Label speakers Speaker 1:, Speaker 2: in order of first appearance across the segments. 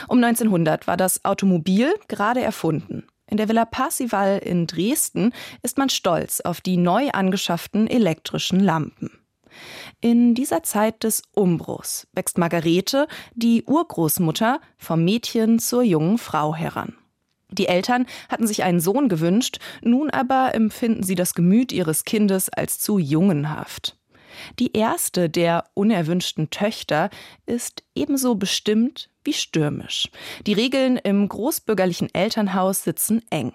Speaker 1: Um 1900 war das Automobil gerade erfunden. In der Villa Parsival in Dresden ist man stolz auf die neu angeschafften elektrischen Lampen. In dieser Zeit des Umbruchs wächst Margarete, die Urgroßmutter, vom Mädchen zur jungen Frau heran. Die Eltern hatten sich einen Sohn gewünscht, nun aber empfinden sie das Gemüt ihres Kindes als zu jungenhaft. Die erste der unerwünschten Töchter ist ebenso bestimmt wie stürmisch. Die Regeln im großbürgerlichen Elternhaus sitzen eng.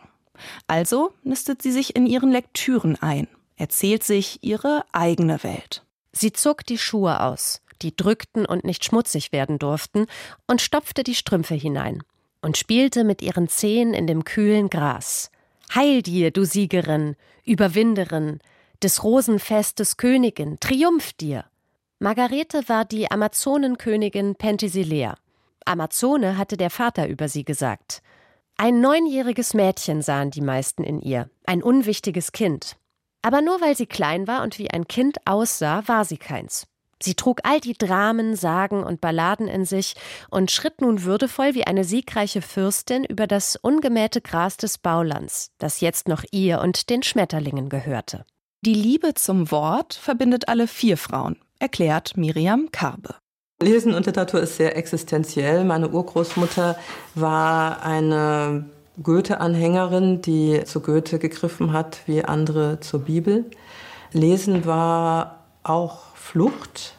Speaker 1: Also nistet sie sich in ihren Lektüren ein, erzählt sich ihre eigene Welt.
Speaker 2: Sie zog die Schuhe aus, die drückten und nicht schmutzig werden durften, und stopfte die Strümpfe hinein und spielte mit ihren Zehen in dem kühlen Gras. Heil dir, du Siegerin, Überwinderin, des Rosenfestes Königin, Triumph dir! Margarete war die Amazonenkönigin Penthesilea. Amazone hatte der Vater über sie gesagt. Ein 9-jähriges Mädchen sahen die meisten in ihr, ein unwichtiges Kind. Aber nur weil sie klein war und wie ein Kind aussah, war sie keins. Sie trug all die Dramen, Sagen und Balladen in sich und schritt nun würdevoll wie eine siegreiche Fürstin über das ungemähte Gras des Baulands, das jetzt noch ihr und den Schmetterlingen gehörte.
Speaker 1: Die Liebe zum Wort verbindet alle 4 Frauen, erklärt Miriam Karbe.
Speaker 3: Lesen und Literatur ist sehr existenziell. Meine Urgroßmutter war eine Goethe-Anhängerin, die zu Goethe gegriffen hat, wie andere zur Bibel. Lesen war auch Flucht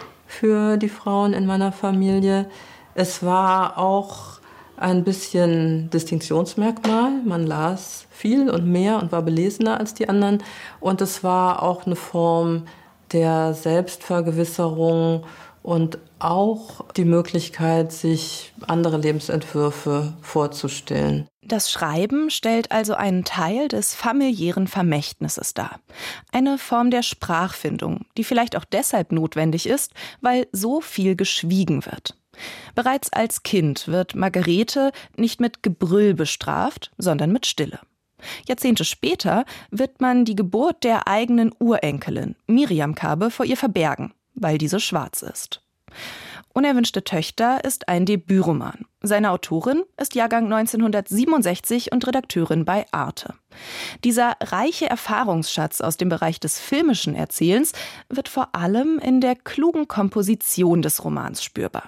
Speaker 3: für die Frauen in meiner Familie. Es war auch ein bisschen Distinktionsmerkmal. Man las viel und mehr und war belesener als die anderen. Und es war auch eine Form der Selbstvergewisserung und auch die Möglichkeit, sich andere Lebensentwürfe vorzustellen.
Speaker 1: Das Schreiben stellt also einen Teil des familiären Vermächtnisses dar. Eine Form der Sprachfindung, die vielleicht auch deshalb notwendig ist, weil so viel geschwiegen wird. Bereits als Kind wird Margarete nicht mit Gebrüll bestraft, sondern mit Stille. Jahrzehnte später wird man die Geburt der eigenen Urenkelin, Miriam Karbe, vor ihr verbergen, weil diese schwarz ist. Unerwünschte Töchter ist ein Debütroman. Seine Autorin ist Jahrgang 1967 und Redakteurin bei Arte. Dieser reiche Erfahrungsschatz aus dem Bereich des filmischen Erzählens wird vor allem in der klugen Komposition des Romans spürbar.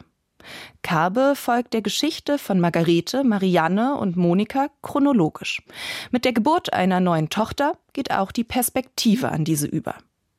Speaker 1: Karbe folgt der Geschichte von Margarete, Marianne und Monika chronologisch. Mit der Geburt einer neuen Tochter geht auch die Perspektive an diese über.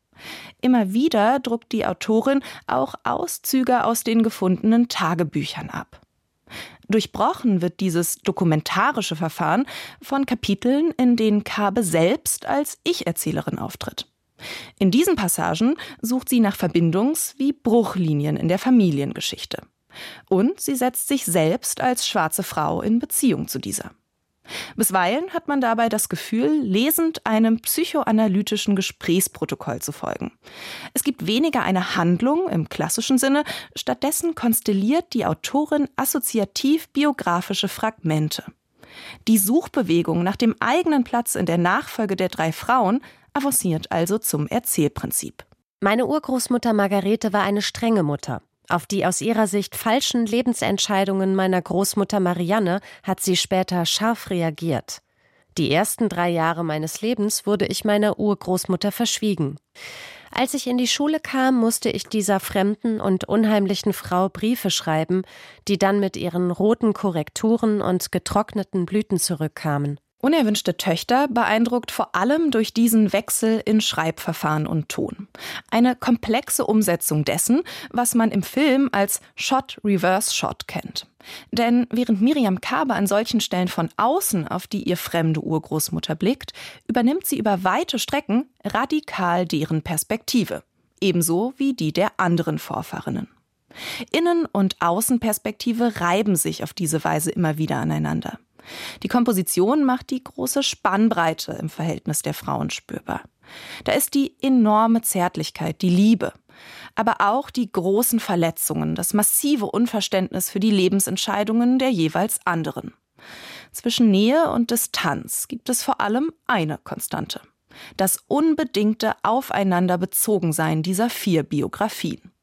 Speaker 1: Immer wieder druckt die Autorin auch Auszüge aus den gefundenen Tagebüchern ab. Durchbrochen wird dieses dokumentarische Verfahren von Kapiteln, in denen Karbe selbst als Ich-Erzählerin auftritt. In diesen Passagen sucht sie nach Verbindungs- wie Bruchlinien in der Familiengeschichte. Und sie setzt sich selbst als schwarze Frau in Beziehung zu dieser. Bisweilen hat man dabei das Gefühl, lesend einem psychoanalytischen Gesprächsprotokoll zu folgen. Es gibt weniger eine Handlung im klassischen Sinne, stattdessen konstelliert die Autorin assoziativ-biografische Fragmente. Die Suchbewegung nach dem eigenen Platz in der Nachfolge der 3 Frauen avanciert also zum Erzählprinzip.
Speaker 2: Meine Urgroßmutter Margarete war eine strenge Mutter. Auf die aus ihrer Sicht falschen Lebensentscheidungen meiner Großmutter Marianne hat sie später scharf reagiert. Die ersten 3 Jahre meines Lebens wurde ich meiner Urgroßmutter verschwiegen. Als ich in die Schule kam, musste ich dieser fremden und unheimlichen Frau Briefe schreiben, die dann mit ihren roten Korrekturen und getrockneten Blüten zurückkamen.
Speaker 1: Unerwünschte Töchter beeindruckt vor allem durch diesen Wechsel in Schreibverfahren und Ton. Eine komplexe Umsetzung dessen, was man im Film als Shot-Reverse-Shot kennt. Denn während Miriam Karbe an solchen Stellen von außen auf die ihr fremde Urgroßmutter blickt, übernimmt sie über weite Strecken radikal deren Perspektive. Ebenso wie die der anderen Vorfahrinnen. Innen- und Außenperspektive reiben sich auf diese Weise immer wieder aneinander. Die Komposition macht die große Spannbreite im Verhältnis der Frauen spürbar. Da ist die enorme Zärtlichkeit, die Liebe, aber auch die großen Verletzungen, das massive Unverständnis für die Lebensentscheidungen der jeweils anderen. Zwischen Nähe und Distanz gibt es vor allem eine Konstante: das unbedingte Aufeinanderbezogensein dieser 4 Biografien.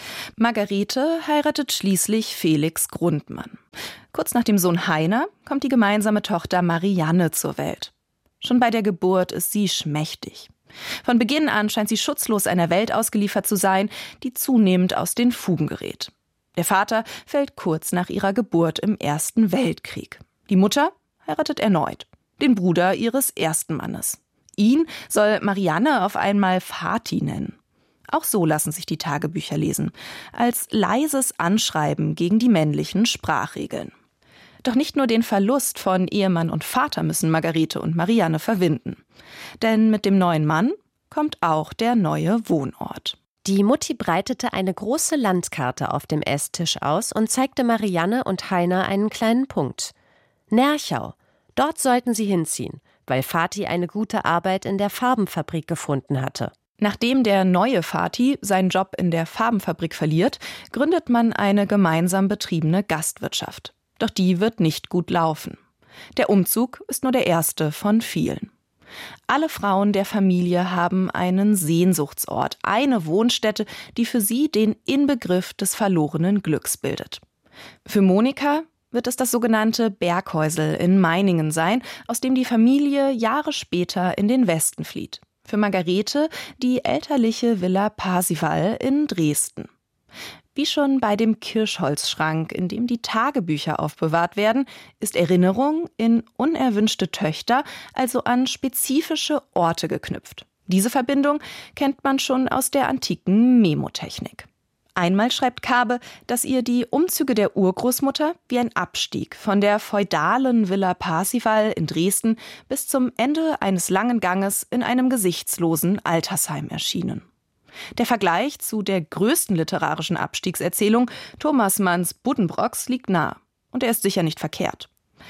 Speaker 1: Margarete heiratet schließlich Felix Grundmann. Kurz nach dem Sohn Heiner kommt die gemeinsame Tochter Marianne zur Welt. Schon bei der Geburt ist sie schmächtig. Von Beginn an scheint sie schutzlos einer Welt ausgeliefert zu sein, die zunehmend aus den Fugen gerät. Der Vater fällt kurz nach ihrer Geburt im Ersten Weltkrieg. Die Mutter heiratet erneut, den Bruder ihres ersten Mannes. Ihn soll Marianne auf einmal Vati nennen. Auch so lassen sich die Tagebücher lesen, als leises Anschreiben gegen die männlichen Sprachregeln. Doch nicht nur den Verlust von Ehemann und Vater müssen Margarete und Marianne verwinden. Denn mit dem neuen Mann kommt auch der neue Wohnort.
Speaker 2: Die Mutti breitete eine große Landkarte auf dem Esstisch aus und zeigte Marianne und Heiner einen kleinen Punkt. Nerchau, dort sollten sie hinziehen, weil Vati eine gute Arbeit in der Farbenfabrik gefunden hatte.
Speaker 1: Nachdem der neue Vati seinen Job in der Farbenfabrik verliert, gründet man eine gemeinsam betriebene Gastwirtschaft. Doch die wird nicht gut laufen. Der Umzug ist nur der erste von vielen. Alle Frauen der Familie haben einen Sehnsuchtsort, eine Wohnstätte, die für sie den Inbegriff des verlorenen Glücks bildet. Für Monika wird es das sogenannte Berghäusel in Meiningen sein, aus dem die Familie Jahre später in den Westen flieht. Für Margarete die elterliche Villa Parsival in Dresden. Wie schon bei dem Kirschholzschrank, in dem die Tagebücher aufbewahrt werden, ist Erinnerung in unerwünschte Töchter, also an spezifische Orte geknüpft. Diese Verbindung kennt man schon aus der antiken Memotechnik. Einmal schreibt Kaabe, dass ihr die Umzüge der Urgroßmutter wie ein Abstieg von der feudalen Villa Parsival in Dresden bis zum Ende eines langen Ganges in einem gesichtslosen Altersheim erschienen. Der Vergleich zu der größten literarischen Abstiegserzählung, Thomas Manns Buddenbrooks, liegt nahe. Und er ist sicher nicht verkehrt.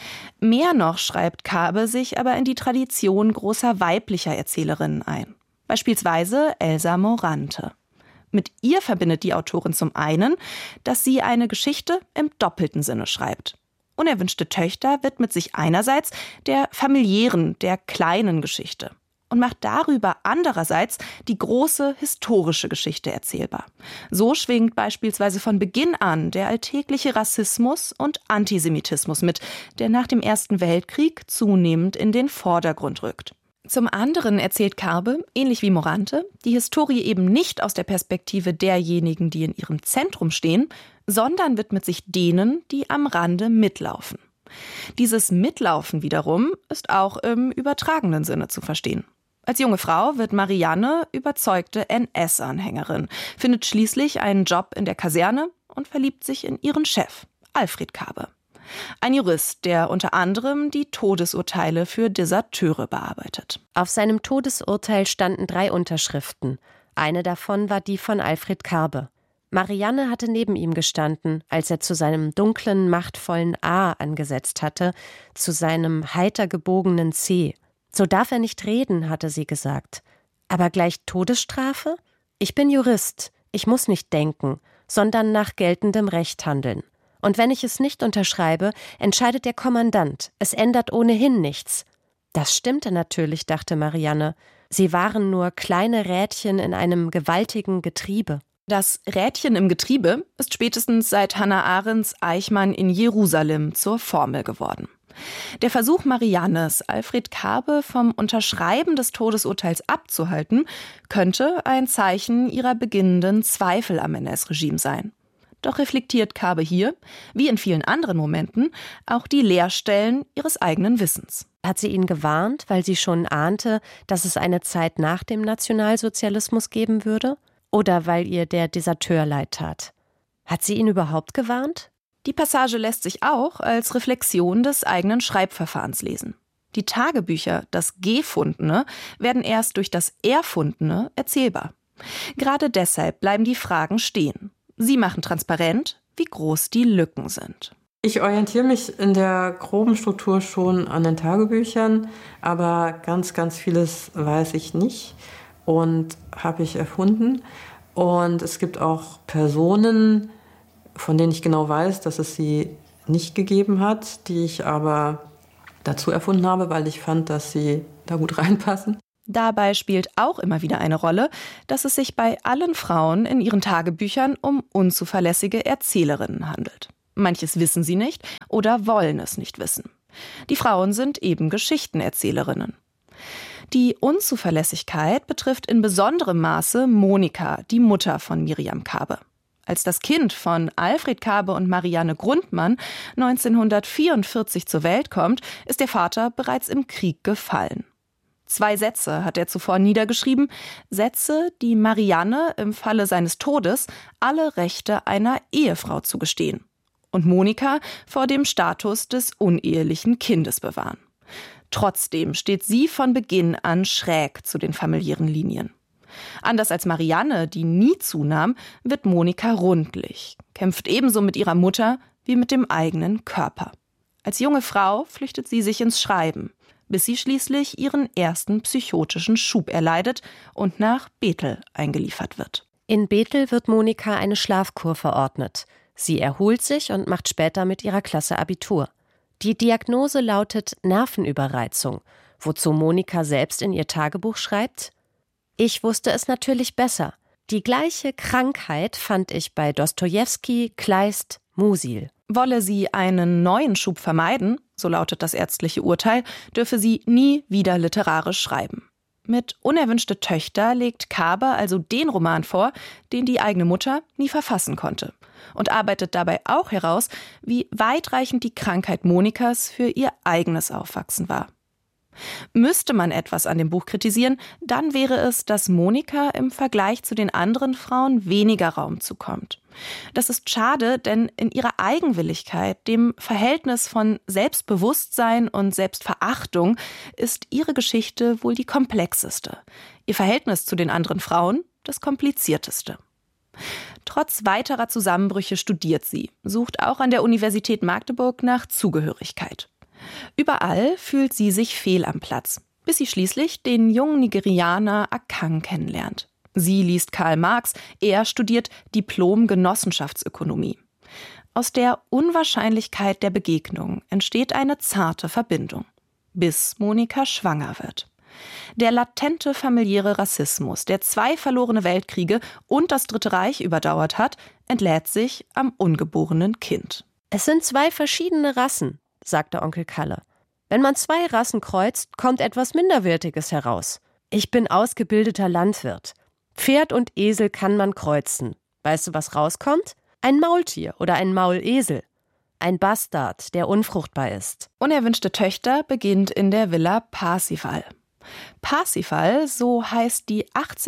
Speaker 1: Mehr noch schreibt Kaabe sich aber in die Tradition großer weiblicher Erzählerinnen ein. Beispielsweise Elsa Morante. Mit ihr verbindet die Autorin zum einen, dass sie eine Geschichte im doppelten Sinne schreibt. Unerwünschte Töchter widmet sich einerseits der familiären, der kleinen Geschichte und macht darüber andererseits die große historische Geschichte erzählbar. So schwingt beispielsweise von Beginn an der alltägliche Rassismus und Antisemitismus mit, der nach dem Ersten Weltkrieg zunehmend in den Vordergrund rückt. Zum anderen erzählt Kaabe, ähnlich wie Morante, die Historie eben nicht aus der Perspektive derjenigen, die in ihrem Zentrum stehen, sondern widmet sich denen, die am Rande mitlaufen. Dieses Mitlaufen wiederum ist auch im übertragenen Sinne zu verstehen. Als junge Frau wird Marianne überzeugte NS-Anhängerin, findet schließlich einen Job in der Kaserne und verliebt sich in ihren Chef, Alfred Kaabe. Ein Jurist, der unter anderem die Todesurteile für Deserteure bearbeitet.
Speaker 2: Auf seinem Todesurteil standen 3 Unterschriften. Eine davon war die von Alfred Kaabe. Marianne hatte neben ihm gestanden, als er zu seinem dunklen, machtvollen A angesetzt hatte, zu seinem heiter gebogenen C. So darf er nicht reden, hatte sie gesagt. Aber gleich Todesstrafe? Ich bin Jurist. Ich muss nicht denken, sondern nach geltendem Recht handeln. Und wenn ich es nicht unterschreibe, entscheidet der Kommandant. Es ändert ohnehin nichts. Das stimmte natürlich, dachte Marianne. Sie waren nur kleine Rädchen in einem gewaltigen Getriebe.
Speaker 1: Das Rädchen im Getriebe ist spätestens seit Hannah Arendts Eichmann in Jerusalem zur Formel geworden. Der Versuch Mariannes, Alfred Kaabe vom Unterschreiben des Todesurteils abzuhalten, könnte ein Zeichen ihrer beginnenden Zweifel am NS-Regime sein. Doch reflektiert Kaabe hier, wie in vielen anderen Momenten, auch die Leerstellen ihres eigenen Wissens.
Speaker 2: Hat sie ihn gewarnt, weil sie schon ahnte, dass es eine Zeit nach dem Nationalsozialismus geben würde? Oder weil ihr der Deserteur leid tat? Hat sie ihn überhaupt gewarnt?
Speaker 1: Die Passage lässt sich auch als Reflexion des eigenen Schreibverfahrens lesen. Die Tagebücher, das Gefundene, werden erst durch das Erfundene erzählbar. Gerade deshalb bleiben die Fragen stehen. Sie machen transparent, wie groß die Lücken sind.
Speaker 3: Ich orientiere mich in der groben Struktur schon an den Tagebüchern, aber ganz, ganz vieles weiß ich nicht und habe ich erfunden. Und es gibt auch Personen, von denen ich genau weiß, dass es sie nicht gegeben hat, die ich aber dazu erfunden habe, weil ich fand, dass sie da gut reinpassen.
Speaker 1: Dabei spielt auch immer wieder eine Rolle, dass es sich bei allen Frauen in ihren Tagebüchern um unzuverlässige Erzählerinnen handelt. Manches wissen sie nicht oder wollen es nicht wissen. Die Frauen sind eben Geschichtenerzählerinnen. Die Unzuverlässigkeit betrifft in besonderem Maße Monika, die Mutter von Miriam Karbe. Als das Kind von Alfred Karbe und Marianne Grundmann 1944 zur Welt kommt, ist der Vater bereits im Krieg gefallen. 2 Sätze hat er zuvor niedergeschrieben, Sätze, die Marianne im Falle seines Todes alle Rechte einer Ehefrau zugestehen und Monika vor dem Status des unehelichen Kindes bewahren. Trotzdem steht sie von Beginn an schräg zu den familiären Linien. Anders als Marianne, die nie zunahm, wird Monika rundlich, kämpft ebenso mit ihrer Mutter wie mit dem eigenen Körper. Als junge Frau flüchtet sie sich ins Schreiben, bis sie schließlich ihren ersten psychotischen Schub erleidet und nach Bethel eingeliefert wird.
Speaker 2: In Bethel wird Monika eine Schlafkur verordnet. Sie erholt sich und macht später mit ihrer Klasse Abitur. Die Diagnose lautet Nervenüberreizung, wozu Monika selbst in ihr Tagebuch schreibt: Ich wusste es natürlich besser. Die gleiche Krankheit fand ich bei Dostojewski, Kleist, Musil.
Speaker 1: Wolle sie einen neuen Schub vermeiden, so lautet das ärztliche Urteil, dürfe sie nie wieder literarisch schreiben. Mit Unerwünschte Töchter legt Karbe also den Roman vor, den die eigene Mutter nie verfassen konnte, und arbeitet dabei auch heraus, wie weitreichend die Krankheit Monikas für ihr eigenes Aufwachsen war. Müsste man etwas an dem Buch kritisieren, dann wäre es, dass Monika im Vergleich zu den anderen Frauen weniger Raum zukommt. Das ist schade, denn in ihrer Eigenwilligkeit, dem Verhältnis von Selbstbewusstsein und Selbstverachtung, ist ihre Geschichte wohl die komplexeste. Ihr Verhältnis zu den anderen Frauen das komplizierteste. Trotz weiterer Zusammenbrüche studiert sie, sucht auch an der Universität Magdeburg nach Zugehörigkeit. Überall fühlt sie sich fehl am Platz, bis sie schließlich den jungen Nigerianer Akang kennenlernt. Sie liest Karl Marx, er studiert Diplom-Genossenschaftsökonomie. Aus der Unwahrscheinlichkeit der Begegnung entsteht eine zarte Verbindung, bis Monika schwanger wird. Der latente familiäre Rassismus, der 2 verlorene Weltkriege und das Dritte Reich überdauert hat, entlädt sich am ungeborenen Kind.
Speaker 2: Es sind 2 verschiedene Rassen, sagte Onkel Kalle. Wenn man 2 Rassen kreuzt, kommt etwas Minderwertiges heraus. Ich bin ausgebildeter Landwirt. Pferd und Esel kann man kreuzen. Weißt du, was rauskommt? Ein Maultier oder ein Maulesel. Ein Bastard, der unfruchtbar ist.
Speaker 1: Unerwünschte Töchter beginnt in der Villa Parsifal. Parsifal, so heißt die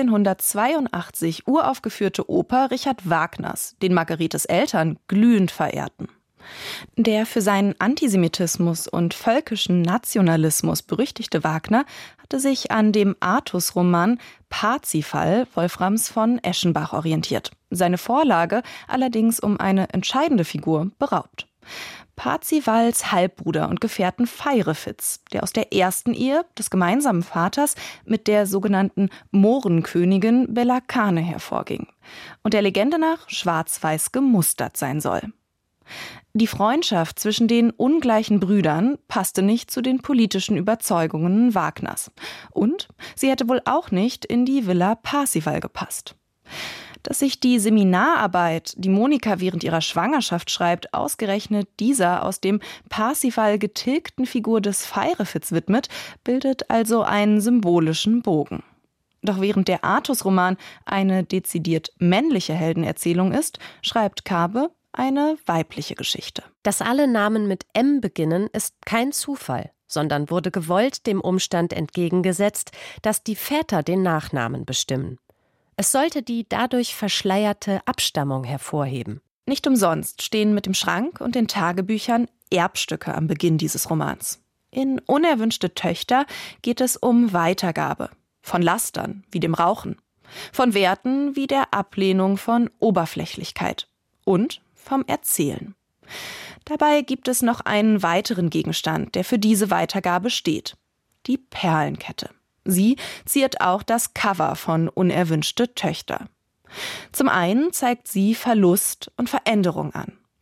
Speaker 1: 1882 uraufgeführte Oper Richard Wagners, den Margaretes Eltern glühend verehrten. Der für seinen Antisemitismus und völkischen Nationalismus berüchtigte Wagner hatte sich an dem Artus-Roman Parzifal Wolframs von Eschenbach orientiert, seine Vorlage allerdings um eine entscheidende Figur beraubt. Parzifals Halbbruder und Gefährten Feirefitz, der aus der ersten Ehe des gemeinsamen Vaters mit der sogenannten Mohrenkönigin Belakane hervorging und der Legende nach schwarz-weiß gemustert sein soll. Die Freundschaft zwischen den ungleichen Brüdern passte nicht zu den politischen Überzeugungen Wagners. Und sie hätte wohl auch nicht in die Villa Parsifal gepasst. Dass sich die Seminararbeit, die Monika während ihrer Schwangerschaft schreibt, ausgerechnet dieser aus dem Parsifal getilgten Figur des Feirefitz widmet, bildet also einen symbolischen Bogen. Doch während der Artus-Roman eine dezidiert männliche Heldenerzählung ist, schreibt Karbe eine weibliche Geschichte.
Speaker 2: Dass alle Namen mit M beginnen, ist kein Zufall, sondern wurde gewollt dem Umstand entgegengesetzt, dass die Väter den Nachnamen bestimmen. Es sollte die dadurch verschleierte Abstammung hervorheben.
Speaker 1: Nicht umsonst stehen mit dem Schrank und den Tagebüchern Erbstücke am Beginn dieses Romans. In Unerwünschte Töchter geht es um Weitergabe, von Lastern wie dem Rauchen, von Werten wie der Ablehnung von Oberflächlichkeit und vom Erzählen. Dabei gibt es noch einen weiteren Gegenstand, der für diese Weitergabe steht: die Perlenkette. Sie ziert auch das Cover von Unerwünschte Töchter. Zum einen zeigt sie Verlust und Veränderung an.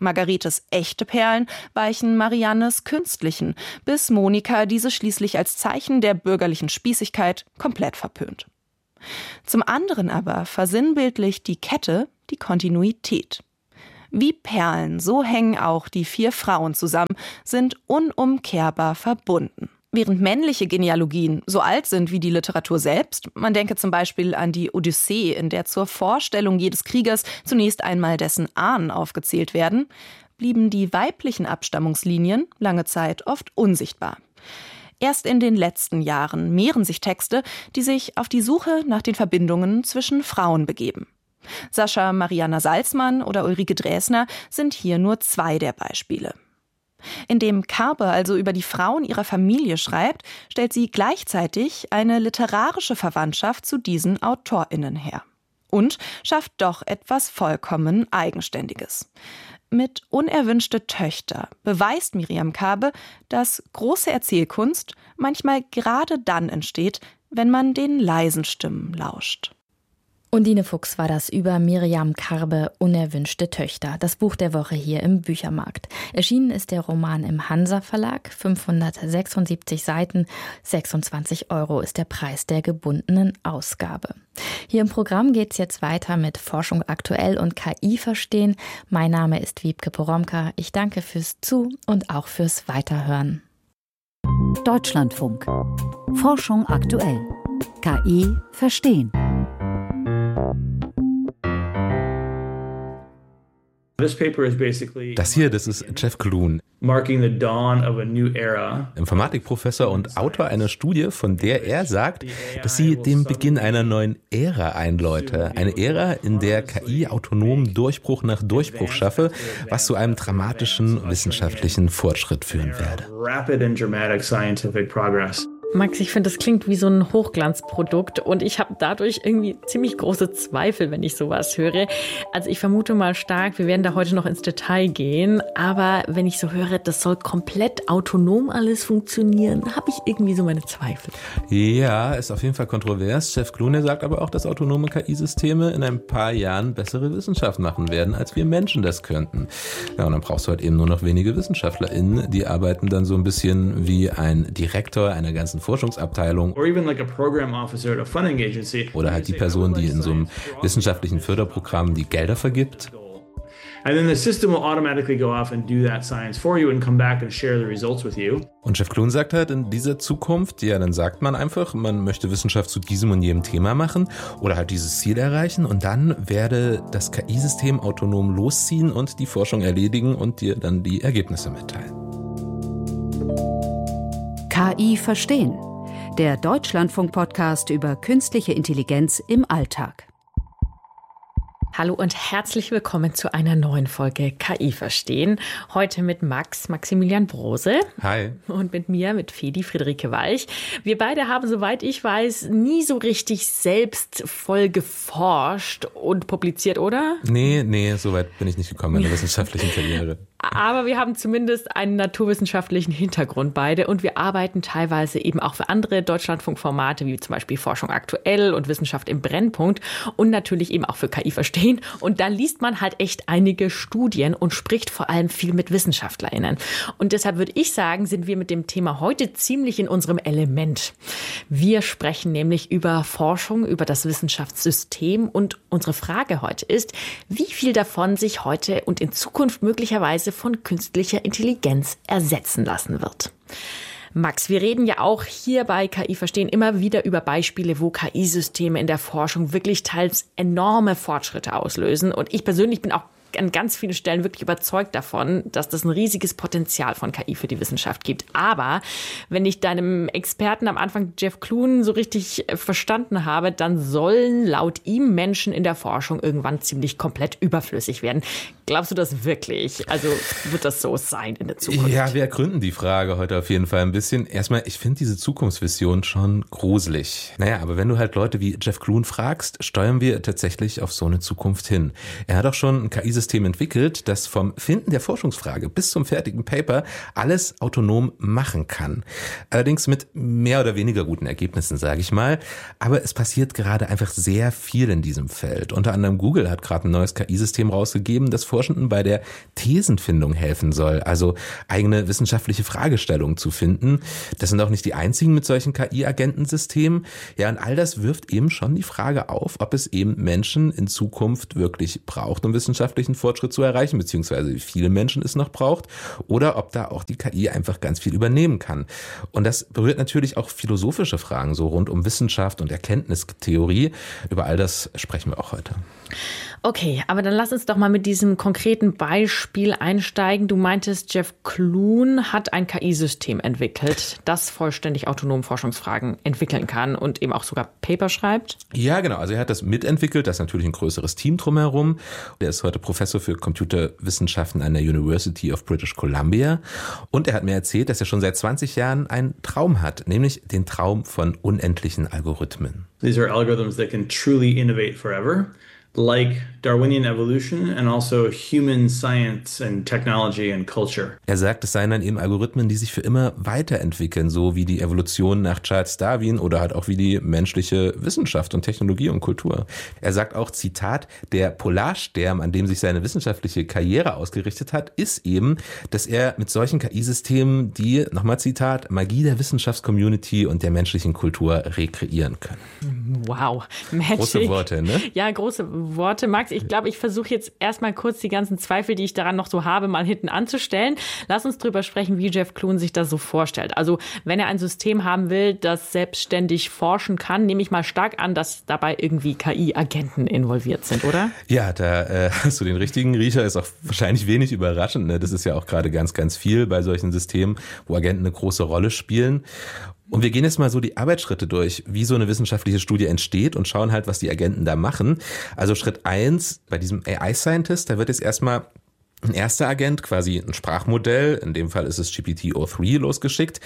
Speaker 1: Margaretes echte Perlen weichen Mariannes künstlichen, bis Monika diese schließlich als Zeichen der bürgerlichen Spießigkeit komplett verpönt. Zum anderen aber versinnbildlicht die Kette die Kontinuität. Wie Perlen, so hängen auch die 4 Frauen zusammen, sind unumkehrbar verbunden. Während männliche Genealogien so alt sind wie die Literatur selbst, man denke zum Beispiel an die Odyssee, in der zur Vorstellung jedes Kriegers zunächst einmal dessen Ahnen aufgezählt werden, blieben die weiblichen Abstammungslinien lange Zeit oft unsichtbar. Erst in den letzten Jahren mehren sich Texte, die sich auf die Suche nach den Verbindungen zwischen Frauen begeben. Sascha Marianna Salzmann oder Ulrike Dresner sind hier nur 2 der Beispiele. Indem Karbe also über die Frauen ihrer Familie schreibt, stellt sie gleichzeitig eine literarische Verwandtschaft zu diesen AutorInnen her. Und schafft doch etwas vollkommen Eigenständiges. Mit Unerwünschte Töchter beweist Miriam Karbe, dass große Erzählkunst manchmal gerade dann entsteht, wenn man den leisen Stimmen lauscht.
Speaker 4: Undine Fuchs war das über Miriam Karbe Unerwünschte Töchter, das Buch der Woche hier im Büchermarkt. Erschienen ist der Roman im Hansa Verlag, 576 Seiten, 26 € ist der Preis der gebundenen Ausgabe. Hier im Programm geht's jetzt weiter mit Forschung aktuell und KI verstehen. Mein Name ist Wiebke Poromka. Ich danke fürs Zu- und auch fürs Weiterhören.
Speaker 5: Deutschlandfunk. Forschung aktuell. KI verstehen.
Speaker 6: Das hier, das ist Jeff Clune, Informatikprofessor und Autor einer Studie, von der er sagt, dass sie den Beginn einer neuen Ära einläute. Eine Ära, in der KI autonom Durchbruch nach Durchbruch schaffe, was zu einem dramatischen wissenschaftlichen Fortschritt führen werde.
Speaker 7: Max, ich finde, das klingt wie so ein Hochglanzprodukt und ich habe dadurch irgendwie ziemlich große Zweifel, wenn ich sowas höre. Also ich vermute mal stark, wir werden da heute noch ins Detail gehen, aber wenn ich so höre, das soll komplett autonom alles funktionieren, habe ich irgendwie so meine Zweifel.
Speaker 6: Ja, ist auf jeden Fall kontrovers. Jeff Clune sagt aber auch, dass autonome KI-Systeme in ein paar Jahren bessere Wissenschaft machen werden, als wir Menschen das könnten. Ja, und dann brauchst du halt eben nur noch wenige WissenschaftlerInnen, die arbeiten dann so ein bisschen wie ein Direktor einer ganzen Forschungsabteilung oder halt die Person, die in so einem wissenschaftlichen Förderprogramm die Gelder vergibt. Und Jeff Clune sagt halt, in dieser Zukunft, ja, dann sagt man einfach, man möchte Wissenschaft zu diesem und jedem Thema machen oder halt dieses Ziel erreichen und dann werde das KI-System autonom losziehen und die Forschung erledigen und dir dann die Ergebnisse mitteilen.
Speaker 5: KI verstehen. Der Deutschlandfunk-Podcast über künstliche Intelligenz im Alltag.
Speaker 7: Hallo und herzlich willkommen zu einer neuen Folge KI verstehen. Heute mit Maximilian Brose.
Speaker 6: Hi.
Speaker 7: Und mit mir, mit Fedi Friederike Walch. Wir beide haben, soweit ich weiß, nie so richtig selbst voll geforscht und publiziert, oder?
Speaker 6: Nee, so weit bin ich nicht gekommen in der wissenschaftlichen Karriere.
Speaker 7: Aber wir haben zumindest einen naturwissenschaftlichen Hintergrund beide und wir arbeiten teilweise eben auch für andere Deutschlandfunkformate, wie zum Beispiel Forschung aktuell und Wissenschaft im Brennpunkt und natürlich eben auch für KI verstehen. Und da liest man halt echt einige Studien und spricht vor allem viel mit WissenschaftlerInnen. Und deshalb würde ich sagen, sind wir mit dem Thema heute ziemlich in unserem Element. Wir sprechen nämlich über Forschung, über das Wissenschaftssystem und unsere Frage heute ist, wie viel davon sich heute und in Zukunft möglicherweise von künstlicher Intelligenz ersetzen lassen wird. Max, wir reden ja auch hier bei KI verstehen immer wieder über Beispiele, wo KI-Systeme in der Forschung wirklich teils enorme Fortschritte auslösen. Und ich persönlich bin auch an ganz vielen Stellen wirklich überzeugt davon, dass das ein riesiges Potenzial von KI für die Wissenschaft gibt. Aber wenn ich deinem Experten am Anfang, Jeff Clune, so richtig verstanden habe, dann sollen laut ihm Menschen in der Forschung irgendwann ziemlich komplett überflüssig werden. Glaubst du das wirklich? Also wird das so sein in der Zukunft?
Speaker 6: Ja, wir ergründen die Frage heute auf jeden Fall ein bisschen. Erstmal, ich finde diese Zukunftsvision schon gruselig. Naja, aber wenn du halt Leute wie Jeff Clune fragst, steuern wir tatsächlich auf so eine Zukunft hin. Er hat auch schon ein KI-System entwickelt, das vom Finden der Forschungsfrage bis zum fertigen Paper alles autonom machen kann. Allerdings mit mehr oder weniger guten Ergebnissen, sage ich mal. Aber es passiert gerade einfach sehr viel in diesem Feld. Unter anderem Google hat gerade ein neues KI-System rausgegeben, das Forschenden bei der Thesenfindung helfen soll, also eigene wissenschaftliche Fragestellungen zu finden. Das sind auch nicht die einzigen mit solchen KI-Agentensystemen. Ja, und all das wirft eben schon die Frage auf, ob es eben Menschen in Zukunft wirklich braucht, um wissenschaftlichen Fortschritt zu erreichen, beziehungsweise wie viele Menschen es noch braucht, oder ob da auch die KI einfach ganz viel übernehmen kann. Und das berührt natürlich auch philosophische Fragen, so rund um Wissenschaft und Erkenntnistheorie. Über all das sprechen wir auch heute.
Speaker 7: Okay, aber dann lass uns doch mal mit diesem konkreten Beispiel einsteigen. Du meintest, Jeff Clune hat ein KI-System entwickelt, das vollständig autonom Forschungsfragen entwickeln kann und eben auch sogar Paper schreibt.
Speaker 6: Ja, genau. Also er hat das mitentwickelt. Das ist natürlich ein größeres Team drumherum. Er ist heute Professor für Computerwissenschaften an der University of British Columbia. Und er hat mir erzählt, dass er schon seit 20 Jahren einen Traum hat, nämlich den Traum von unendlichen Algorithmen.
Speaker 8: These are algorithms that can truly innovate forever. Like Darwinian evolution and also human science and technology and culture.
Speaker 6: Er sagt, es seien dann eben Algorithmen, die sich für immer weiterentwickeln, so wie die Evolution nach Charles Darwin oder halt auch wie die menschliche Wissenschaft und Technologie und Kultur. Er sagt auch, Zitat, der Polarstern, an dem sich seine wissenschaftliche Karriere ausgerichtet hat, ist eben, dass er mit solchen KI-Systemen die, nochmal Zitat, Magie der Wissenschaftscommunity und der menschlichen Kultur rekreieren können.
Speaker 7: Wow, Magic.
Speaker 6: Große Worte, ne?
Speaker 7: Ja, große Worte, Max. Ich glaube, ich versuche jetzt erstmal kurz die ganzen Zweifel, die ich daran noch so habe, mal hinten anzustellen. Lass uns drüber sprechen, wie Jeff Clune sich das so vorstellt. Also, wenn er ein System haben will, das selbstständig forschen kann, nehme ich mal stark an, dass dabei irgendwie KI-Agenten involviert sind, oder?
Speaker 6: Ja, da hast du den richtigen Riecher. Ist auch wahrscheinlich wenig überraschend, ne? Das ist ja auch gerade ganz, ganz viel bei solchen Systemen, wo Agenten eine große Rolle spielen. Und wir gehen jetzt mal so die Arbeitsschritte durch, wie so eine wissenschaftliche Studie entsteht und schauen halt, was die Agenten da machen. Also Schritt 1 bei diesem AI-Scientist, da wird jetzt erstmal ein erster Agent, quasi ein Sprachmodell, in dem Fall ist es GPT-03, losgeschickt,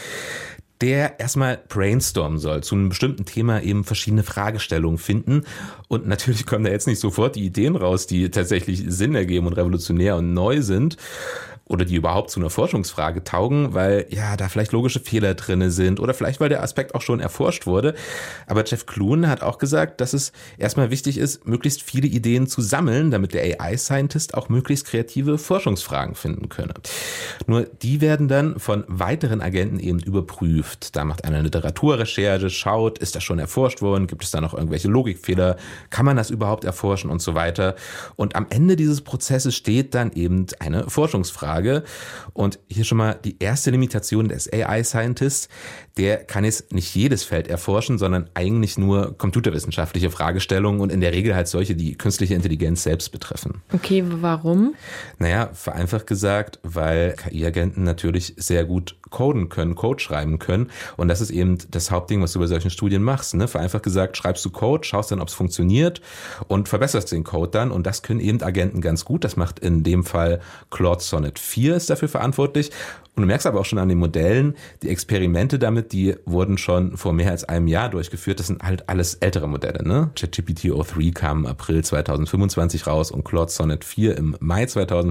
Speaker 6: der erstmal brainstormen soll, zu einem bestimmten Thema eben verschiedene Fragestellungen finden. Und natürlich kommen da jetzt nicht sofort die Ideen raus, die tatsächlich Sinn ergeben und revolutionär und neu sind. Oder die überhaupt zu einer Forschungsfrage taugen, weil ja da vielleicht logische Fehler drin sind oder vielleicht weil der Aspekt auch schon erforscht wurde. Aber Jeff Clune hat auch gesagt, dass es erstmal wichtig ist, möglichst viele Ideen zu sammeln, damit der AI-Scientist auch möglichst kreative Forschungsfragen finden könne. Nur die werden dann von weiteren Agenten eben überprüft. Da macht einer Literaturrecherche, schaut, ist das schon erforscht worden, gibt es da noch irgendwelche Logikfehler, kann man das überhaupt erforschen und so weiter. Und am Ende dieses Prozesses steht dann eben eine Forschungsfrage. Und hier schon mal die erste Limitation des AI-Scientists. Der kann jetzt nicht jedes Feld erforschen, sondern eigentlich nur computerwissenschaftliche Fragestellungen und in der Regel halt solche, die künstliche Intelligenz selbst betreffen.
Speaker 7: Okay, warum?
Speaker 6: Naja, vereinfacht gesagt, weil KI-Agenten natürlich sehr gut coden können, Code schreiben können. Und das ist eben das Hauptding, was du bei solchen Studien machst. Ne? Vereinfacht gesagt, schreibst du Code, schaust dann, ob es funktioniert und verbesserst den Code dann. Und das können eben Agenten ganz gut. Das macht in dem Fall Claude Sonnet 4 ist dafür verantwortlich. Und du merkst aber auch schon an den Modellen, die Experimente damit, die wurden schon vor mehr als einem Jahr durchgeführt. Das sind halt alles ältere Modelle, ne? ChatGPT-03 kam im April 2025 raus und Claude Sonnet 4 im Mai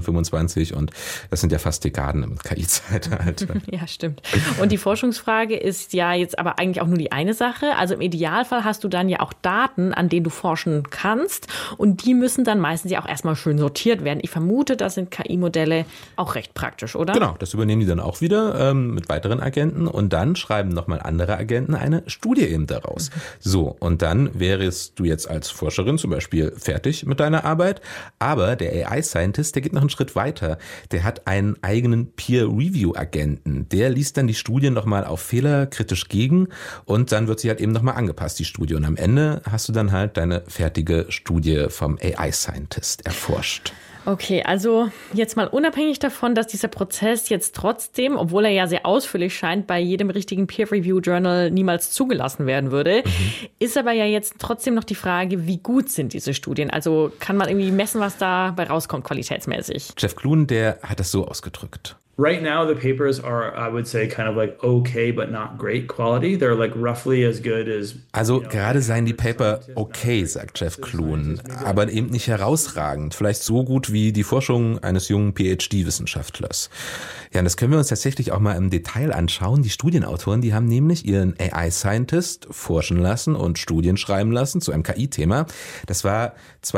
Speaker 6: 2025 und das sind ja fast Dekaden im KI-Zeitalter.
Speaker 7: Ja, stimmt. Und die Forschungsfrage ist ja jetzt aber eigentlich auch nur die eine Sache. Also im Idealfall hast du dann ja auch Daten, an denen du forschen kannst und die müssen dann meistens ja auch erstmal schön sortiert werden. Ich vermute, das sind KI-Modelle auch recht praktisch, oder?
Speaker 6: Genau, das übernehmen die dann auch wieder mit weiteren Agenten und dann schreiben nochmal andere Agenten eine Studie eben daraus. So, und dann wärst du jetzt als Forscherin zum Beispiel fertig mit deiner Arbeit, aber der AI-Scientist, der geht noch einen Schritt weiter. Der hat einen eigenen Peer-Review-Agenten. Der liest dann die Studie nochmal auf Fehler kritisch gegen und dann wird sie halt eben nochmal angepasst, die Studie. Und am Ende hast du dann halt deine fertige Studie vom AI-Scientist erforscht.
Speaker 7: Okay, also jetzt mal unabhängig davon, dass dieser Prozess jetzt trotzdem, obwohl er ja sehr ausführlich scheint, bei jedem richtigen Peer-Review-Journal niemals zugelassen werden würde, ist aber ja jetzt trotzdem noch die Frage, wie gut sind diese Studien? Also kann man irgendwie messen, was dabei rauskommt, qualitätsmäßig?
Speaker 6: Jeff Clune, der hat das so ausgedrückt.
Speaker 8: Right now, the papers are, I would say, kind of like okay, but not great quality. They're like roughly as good as.
Speaker 6: Also gerade seien die Paper okay, sagt Jeff Clune, aber eben nicht herausragend. Vielleicht so gut wie die Forschung eines jungen PhD-Wissenschaftlers. Ja, und das können wir uns tatsächlich auch mal im Detail anschauen. Die Studienautoren, die haben nämlich ihren AI-Scientist forschen lassen und Studien schreiben lassen zu einem KI-Thema. Das war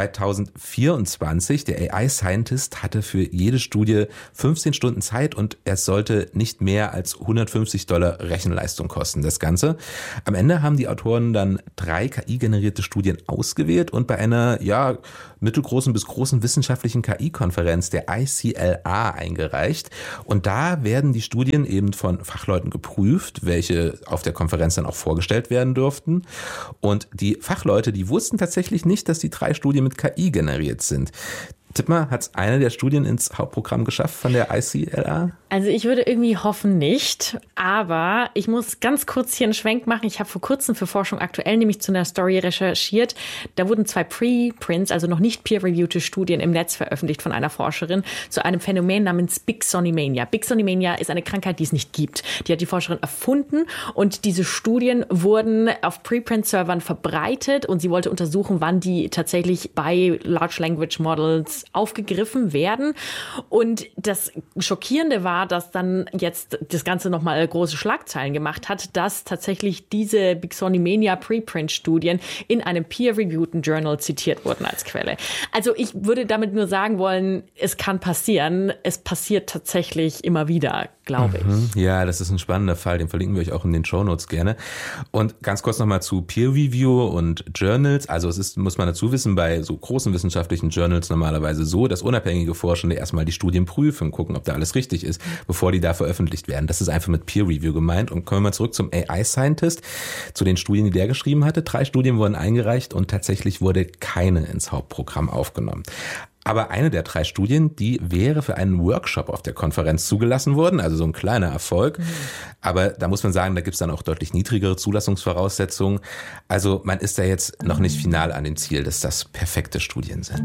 Speaker 6: 2024. Der AI-Scientist hatte für jede Studie 15 Stunden Zeit und es sollte nicht mehr als $150 Rechenleistung kosten, das Ganze. Am Ende haben die Autoren dann 3 KI-generierte Studien ausgewählt und bei einer, mittelgroßen bis großen wissenschaftlichen KI-Konferenz, der ICLR, eingereicht. Und da werden die Studien eben von Fachleuten geprüft, welche auf der Konferenz dann auch vorgestellt werden durften. Und die Fachleute, die wussten tatsächlich nicht, dass die 3 Studien mit KI generiert sind. Tipp mal, hat es eine der Studien ins Hauptprogramm geschafft von der ICLR?
Speaker 7: Also ich würde irgendwie hoffen nicht, aber ich muss ganz kurz hier einen Schwenk machen. Ich habe vor kurzem für Forschung aktuell nämlich zu einer Story recherchiert. Da wurden 2 Preprints, also noch nicht peer-reviewte Studien im Netz veröffentlicht von einer Forscherin zu einem Phänomen namens Bigsonymania. Bigsonymania ist eine Krankheit, die es nicht gibt. Die hat die Forscherin erfunden und diese Studien wurden auf Preprint-Servern verbreitet und sie wollte untersuchen, wann die tatsächlich bei Large Language Models aufgegriffen werden. Und das Schockierende war, dass dann jetzt das Ganze nochmal große Schlagzeilen gemacht hat, dass tatsächlich diese Bigsonymania Preprint-Studien in einem peer-reviewten Journal zitiert wurden als Quelle. Also ich würde damit nur sagen wollen, es kann passieren. Es passiert tatsächlich immer wieder, glaube ich.
Speaker 6: Ja, das ist ein spannender Fall. Den verlinken wir euch auch in den Shownotes gerne. Und ganz kurz nochmal zu Peer-Review und Journals. Also es ist, muss man dazu wissen, bei so großen wissenschaftlichen Journals normalerweise so, dass unabhängige Forschende erstmal die Studien prüfen, gucken, ob da alles richtig ist, bevor die da veröffentlicht werden. Das ist einfach mit Peer Review gemeint. Und kommen wir mal zurück zum AI-Scientist, zu den Studien, die der geschrieben hatte. 3 Studien wurden eingereicht und tatsächlich wurde keine ins Hauptprogramm aufgenommen. Aber eine der 3 Studien, die wäre für einen Workshop auf der Konferenz zugelassen worden, also so ein kleiner Erfolg. Aber da muss man sagen, da gibt es dann auch deutlich niedrigere Zulassungsvoraussetzungen. Also man ist da jetzt noch nicht final an dem Ziel, dass das perfekte Studien sind.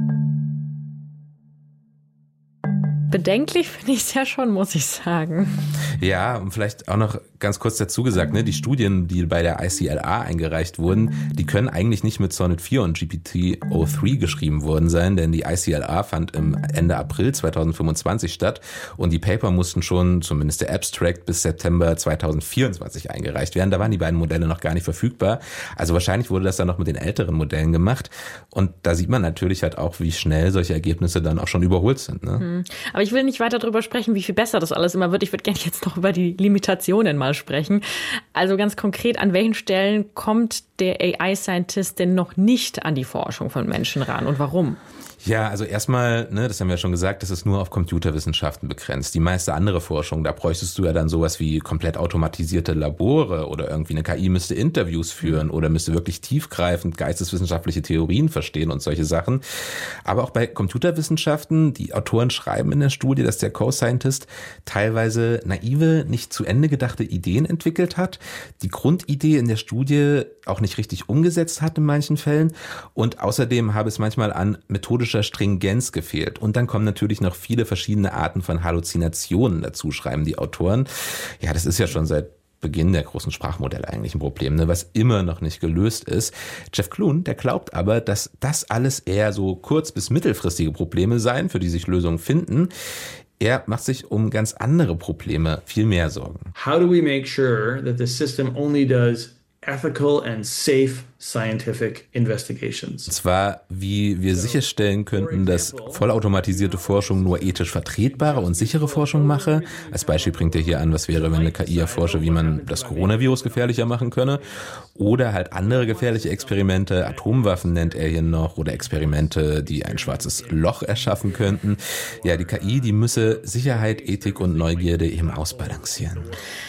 Speaker 7: Bedenklich finde ich es ja schon, muss ich sagen.
Speaker 6: Ja, und vielleicht auch noch ganz kurz dazu gesagt, die Studien, die bei der ICLR eingereicht wurden, die können eigentlich nicht mit Sonnet 4 und GPT-o3 geschrieben worden sein, denn die ICLR fand im Ende April 2025 statt und die Paper mussten schon, zumindest der Abstract, bis September 2024 eingereicht werden. Da waren die beiden Modelle noch gar nicht verfügbar. Also wahrscheinlich wurde das dann noch mit den älteren Modellen gemacht und da sieht man natürlich halt auch, wie schnell solche Ergebnisse dann auch schon überholt sind. Ne?
Speaker 7: Aber ich will nicht weiter darüber sprechen, wie viel besser das alles immer wird. Ich würde gerne jetzt noch über die Limitationen mal sprechen. Also ganz konkret, an welchen Stellen kommt der AI-Scientist denn noch nicht an die Forschung von Menschen ran und warum?
Speaker 6: Ja, also erstmal, das haben wir ja schon gesagt, das ist nur auf Computerwissenschaften begrenzt. Die meiste andere Forschung, da bräuchtest du ja dann sowas wie komplett automatisierte Labore oder irgendwie eine KI müsste Interviews führen oder müsste wirklich tiefgreifend geisteswissenschaftliche Theorien verstehen und solche Sachen. Aber auch bei Computerwissenschaften, die Autoren schreiben in der Studie, dass der Co-Scientist teilweise naive, nicht zu Ende gedachte Ideen entwickelt hat, die Grundidee in der Studie auch nicht richtig umgesetzt hat in manchen Fällen und außerdem habe es manchmal an methodischer Stringenz gefehlt. Und dann kommen natürlich noch viele verschiedene Arten von Halluzinationen dazu, schreiben die Autoren. Ja, das ist ja schon seit Beginn der großen Sprachmodelle eigentlich ein Problem, was immer noch nicht gelöst ist. Jeff Clune, der glaubt aber, dass das alles eher so kurz- bis mittelfristige Probleme seien, für die sich Lösungen finden. Er macht sich um ganz andere Probleme viel mehr Sorgen.
Speaker 8: How do we make sure that the system only does ethical and safe scientific investigations?
Speaker 6: Und zwar, wie wir sicherstellen könnten, dass vollautomatisierte Forschung nur ethisch vertretbare und sichere Forschung mache. Als Beispiel bringt er hier an, was wäre, wenn eine KI erforsche, wie man das Coronavirus gefährlicher machen könne. Oder halt andere gefährliche Experimente, Atomwaffen nennt er hier noch, oder Experimente, die ein schwarzes Loch erschaffen könnten. Ja, die KI, die müsse Sicherheit, Ethik und Neugierde eben ausbalancieren.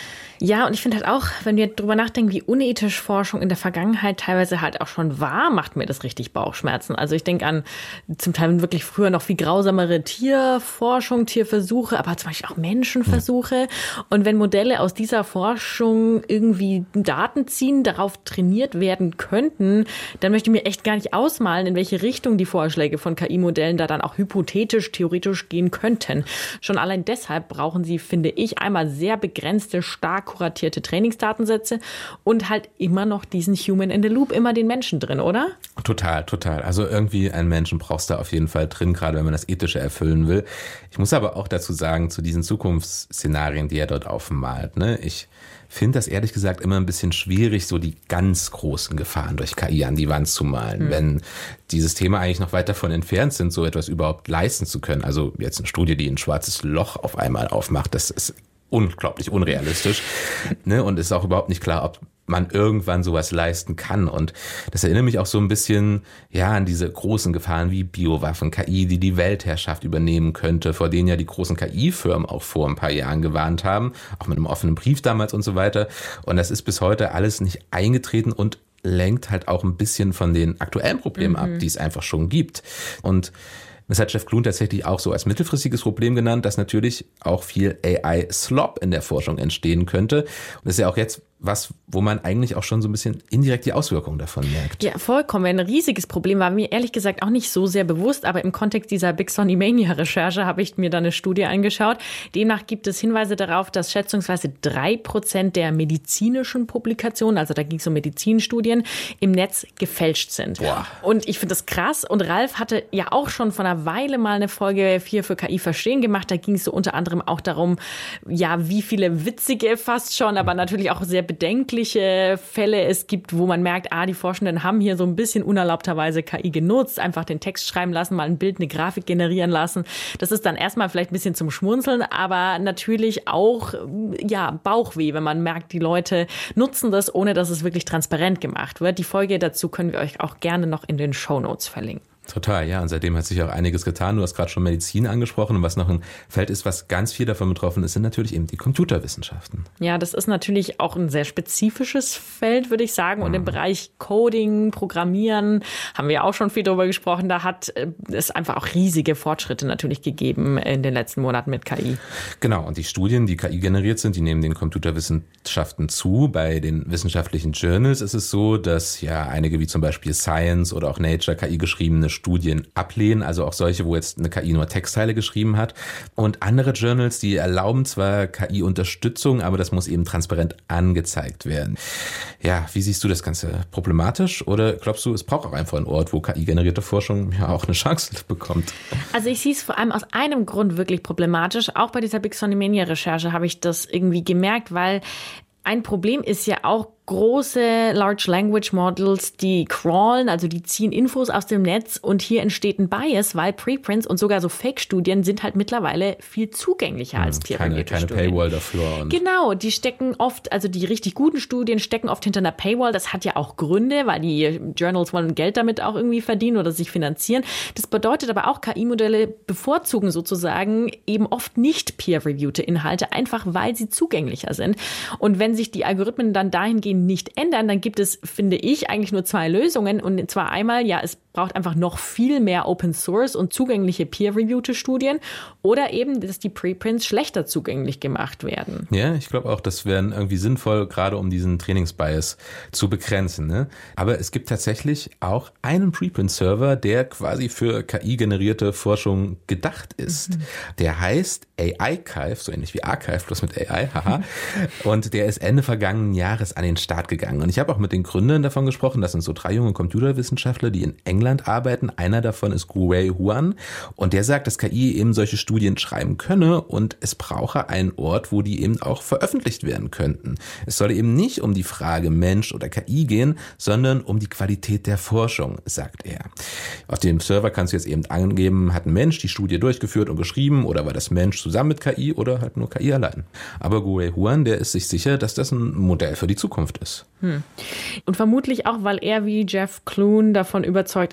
Speaker 7: Ja, und ich finde halt auch, wenn wir drüber nachdenken, wie unethisch Forschung in der Vergangenheit teilweise halt auch schon war, macht mir das richtig Bauchschmerzen. Also ich denke an zum Teil wirklich früher noch viel grausamere Tierforschung, Tierversuche, aber zum Beispiel auch Menschenversuche. Und wenn Modelle aus dieser Forschung irgendwie Daten ziehen, darauf trainiert werden könnten, dann möchte ich mir echt gar nicht ausmalen, in welche Richtung die Vorschläge von KI-Modellen da dann auch hypothetisch, theoretisch gehen könnten. Schon allein deshalb brauchen sie, finde ich, einmal sehr begrenzte, stark kuratierte Trainingsdatensätze und halt immer noch diesen Human in the Loop, immer den Menschen drin, oder?
Speaker 6: Total. Also irgendwie einen Menschen brauchst du auf jeden Fall drin, gerade wenn man das Ethische erfüllen will. Ich muss aber auch dazu sagen, zu diesen Zukunftsszenarien, die er dort aufmalt, ne, ich finde das ehrlich gesagt immer ein bisschen schwierig, so die ganz großen Gefahren durch KI an die Wand zu malen, wenn die Systeme eigentlich noch weit davon entfernt sind, so etwas überhaupt leisten zu können. Also jetzt eine Studie, die ein schwarzes Loch auf einmal aufmacht, das ist unglaublich unrealistisch, ne? Und ist auch überhaupt nicht klar, ob man irgendwann sowas leisten kann. Und das erinnert mich auch so ein bisschen an diese großen Gefahren wie Biowaffen, KI, die die Weltherrschaft übernehmen könnte, vor denen ja die großen KI-Firmen auch vor ein paar Jahren gewarnt haben, auch mit einem offenen Brief damals und so weiter. Und das ist bis heute alles nicht eingetreten und lenkt halt auch ein bisschen von den aktuellen Problemen ab, die es einfach schon gibt. Und das hat Jeff Clune tatsächlich auch so als mittelfristiges Problem genannt, dass natürlich auch viel AI-Slop in der Forschung entstehen könnte. Und das ist ja auch jetzt was, wo man eigentlich auch schon so ein bisschen indirekt die Auswirkungen davon merkt.
Speaker 7: Ja, vollkommen. Ein riesiges Problem war mir ehrlich gesagt auch nicht so sehr bewusst, aber im Kontext dieser Big Sonny Mania-Recherche habe ich mir da eine Studie angeschaut. Demnach gibt es Hinweise darauf, dass schätzungsweise 3% der medizinischen Publikationen, also da ging es um Medizinstudien, im Netz gefälscht sind.
Speaker 6: Boah.
Speaker 7: Und ich finde das krass. Und Ralf hatte ja auch schon vor einer Weile mal eine Folge 4 für KI verstehen gemacht. Da ging es so unter anderem auch darum, wie viele witzige fast schon, aber natürlich auch sehr bedenkliche Fälle es gibt, wo man merkt, die Forschenden haben hier so ein bisschen unerlaubterweise KI genutzt, einfach den Text schreiben lassen, mal ein Bild, eine Grafik generieren lassen. Das ist dann erstmal vielleicht ein bisschen zum Schmunzeln, aber natürlich auch Bauchweh, wenn man merkt, die Leute nutzen das, ohne dass es wirklich transparent gemacht wird. Die Folge dazu können wir euch auch gerne noch in den Shownotes verlinken.
Speaker 6: Total, ja. Und seitdem hat sich auch einiges getan. Du hast gerade schon Medizin angesprochen. Und was noch ein Feld ist, was ganz viel davon betroffen ist, sind natürlich eben die Computerwissenschaften. Ja,
Speaker 7: das ist natürlich auch ein sehr spezifisches Feld, würde ich sagen. Und im Bereich Coding, Programmieren haben wir auch schon viel drüber gesprochen. Da hat es einfach auch riesige Fortschritte natürlich gegeben in den letzten Monaten mit KI.
Speaker 6: Genau. Und die Studien, die KI generiert sind, die nehmen den Computerwissenschaften zu. Bei den wissenschaftlichen Journals ist es so, dass einige wie zum Beispiel Science oder auch Nature KI geschriebene Studien ablehnen, also auch solche, wo jetzt eine KI nur Textteile geschrieben hat. Und andere Journals, die erlauben zwar KI-Unterstützung, aber das muss eben transparent angezeigt werden. Ja, wie siehst du das Ganze? Problematisch oder glaubst du, es braucht auch einfach einen Ort, wo KI-generierte Forschung auch eine Chance bekommt? Also
Speaker 7: ich sehe es vor allem aus einem Grund wirklich problematisch. Auch bei dieser Big Sonny Mania-Recherche habe ich das irgendwie gemerkt, weil ein Problem ist ja auch, große Large Language Models, die crawlen, also die ziehen Infos aus dem Netz und hier entsteht ein Bias, weil Preprints und sogar so Fake-Studien sind halt mittlerweile viel zugänglicher als peer-reviewte Studien.
Speaker 6: Keine Paywall dafür.
Speaker 7: Genau, die stecken oft, also die richtig guten Studien stecken oft hinter einer Paywall. Das hat ja auch Gründe, weil die Journals wollen Geld damit auch irgendwie verdienen oder sich finanzieren. Das bedeutet aber auch, KI-Modelle bevorzugen sozusagen eben oft nicht peer-reviewte Inhalte, einfach weil sie zugänglicher sind. Und wenn sich die Algorithmen dann dahingehend nicht ändern, dann gibt es, finde ich, eigentlich nur 2 Lösungen. Und zwar einmal, es braucht einfach noch viel mehr Open Source und zugängliche peer-reviewte Studien oder eben, dass die Preprints schlechter zugänglich gemacht werden.
Speaker 6: Ja, ich glaube auch, das wäre irgendwie sinnvoll, gerade um diesen Trainingsbias zu begrenzen. Ne? Aber es gibt tatsächlich auch einen Preprint-Server, der quasi für KI-generierte Forschung gedacht ist. Der heißt AI-Archive, so ähnlich wie Archive, bloß mit AI, haha. Und der ist Ende vergangenen Jahres an den Start gegangen. Und ich habe auch mit den Gründern davon gesprochen, das sind so 3 junge Computerwissenschaftler, die in England arbeiten. Einer davon ist Guowei Huan und der sagt, dass KI eben solche Studien schreiben könne und es brauche einen Ort, wo die eben auch veröffentlicht werden könnten. Es solle eben nicht um die Frage Mensch oder KI gehen, sondern um die Qualität der Forschung, sagt er. Auf dem Server kannst du jetzt eben angeben, hat ein Mensch die Studie durchgeführt und geschrieben oder war das Mensch zusammen mit KI oder halt nur KI allein. Aber Guowei Huan, der ist sich sicher, dass das ein Modell für die Zukunft ist.
Speaker 7: Und vermutlich auch, weil er wie Jeff Clune davon überzeugt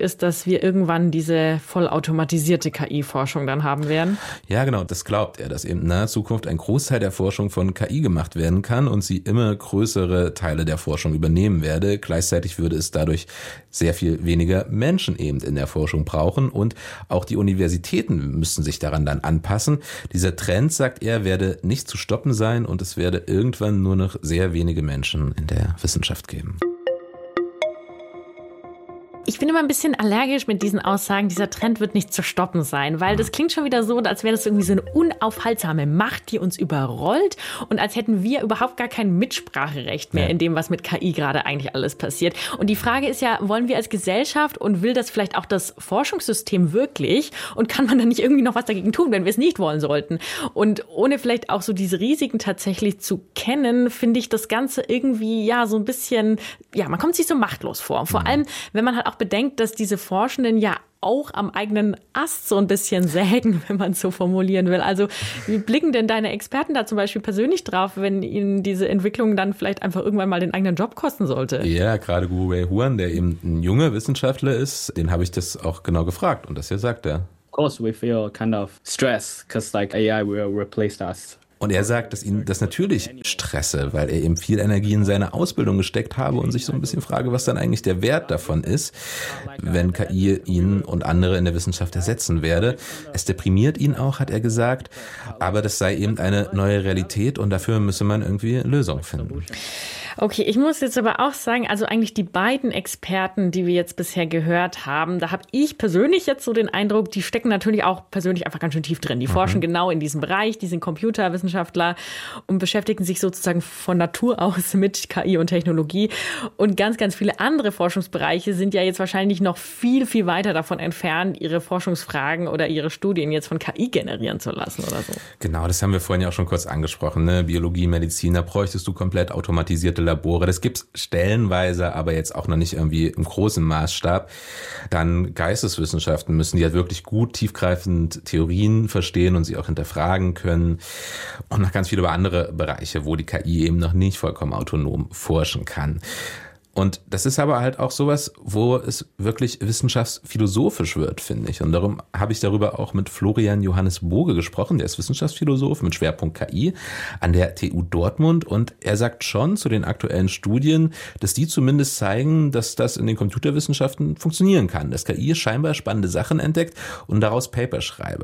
Speaker 7: überzeugt ist, dass wir irgendwann diese vollautomatisierte KI-Forschung dann haben werden?
Speaker 6: Ja, genau, das glaubt er, dass eben in naher Zukunft ein Großteil der Forschung von KI gemacht werden kann und sie immer größere Teile der Forschung übernehmen werde. Gleichzeitig würde es dadurch sehr viel weniger Menschen eben in der Forschung brauchen und auch die Universitäten müssten sich daran dann anpassen. Dieser Trend, sagt er, werde nicht zu stoppen sein und es werde irgendwann nur noch sehr wenige Menschen in der Wissenschaft geben.
Speaker 7: Ich bin immer ein bisschen allergisch mit diesen Aussagen, dieser Trend wird nicht zu stoppen sein, weil das klingt schon wieder so, als wäre das irgendwie so eine unaufhaltsame Macht, die uns überrollt und als hätten wir überhaupt gar kein Mitspracherecht mehr in dem, was mit KI gerade eigentlich alles passiert. Und die Frage ist ja, wollen wir als Gesellschaft und will das vielleicht auch das Forschungssystem wirklich und kann man dann nicht irgendwie noch was dagegen tun, wenn wir es nicht wollen sollten? Und ohne vielleicht auch so diese Risiken tatsächlich zu kennen, finde ich das Ganze irgendwie ja so ein bisschen, ja, man kommt sich so machtlos vor. Vor allem, wenn man halt auch bedenkt, dass diese Forschenden ja auch am eigenen Ast so ein bisschen sägen, wenn man es so formulieren will. Also wie blicken denn deine Experten da zum Beispiel persönlich drauf, wenn ihnen diese Entwicklung dann vielleicht einfach irgendwann mal den eigenen Job kosten sollte?
Speaker 6: Ja, gerade Gu Wei-Huan, der eben ein junger Wissenschaftler ist, den habe ich das auch genau gefragt und das hier sagt er.
Speaker 9: Of course we feel kind of stressed because like AI will replace us.
Speaker 6: Und er sagt, dass ihn das natürlich stresse, weil er eben viel Energie in seine Ausbildung gesteckt habe und sich so ein bisschen frage, was dann eigentlich der Wert davon ist, wenn KI ihn und andere in der Wissenschaft ersetzen werde. Es deprimiert ihn auch, hat er gesagt, aber das sei eben eine neue Realität und dafür müsse man irgendwie Lösungen finden.
Speaker 7: Okay, ich muss jetzt aber auch sagen, also eigentlich die beiden Experten, die wir jetzt bisher gehört haben, da habe ich persönlich jetzt so den Eindruck, die stecken natürlich auch persönlich einfach ganz schön tief drin. Die forschen genau in diesem Bereich, die sind Computerwissenschaftler und beschäftigen sich sozusagen von Natur aus mit KI und Technologie. Und ganz, ganz viele andere Forschungsbereiche sind ja jetzt wahrscheinlich noch viel, viel weiter davon entfernt, ihre Forschungsfragen oder ihre Studien jetzt von KI generieren zu lassen oder so.
Speaker 6: Genau, das haben wir vorhin ja auch schon kurz angesprochen, ne? Biologie, Medizin, da bräuchtest du komplett automatisierte Labore. Das gibt's stellenweise, aber jetzt auch noch nicht irgendwie im großen Maßstab. Dann Geisteswissenschaften müssen die halt wirklich gut tiefgreifend Theorien verstehen und sie auch hinterfragen können. Und noch ganz viele andere Bereiche, wo die KI eben noch nicht vollkommen autonom forschen kann. Und das ist aber halt auch sowas, wo es wirklich wissenschaftsphilosophisch wird, finde ich. Und darum habe ich darüber auch mit Florian Johannes Boge gesprochen. Der ist Wissenschaftsphilosoph mit Schwerpunkt KI an der TU Dortmund. Und er sagt schon zu den aktuellen Studien, dass die zumindest zeigen, dass das in den Computerwissenschaften funktionieren kann. Dass KI scheinbar spannende Sachen entdeckt und daraus Paper schreibe.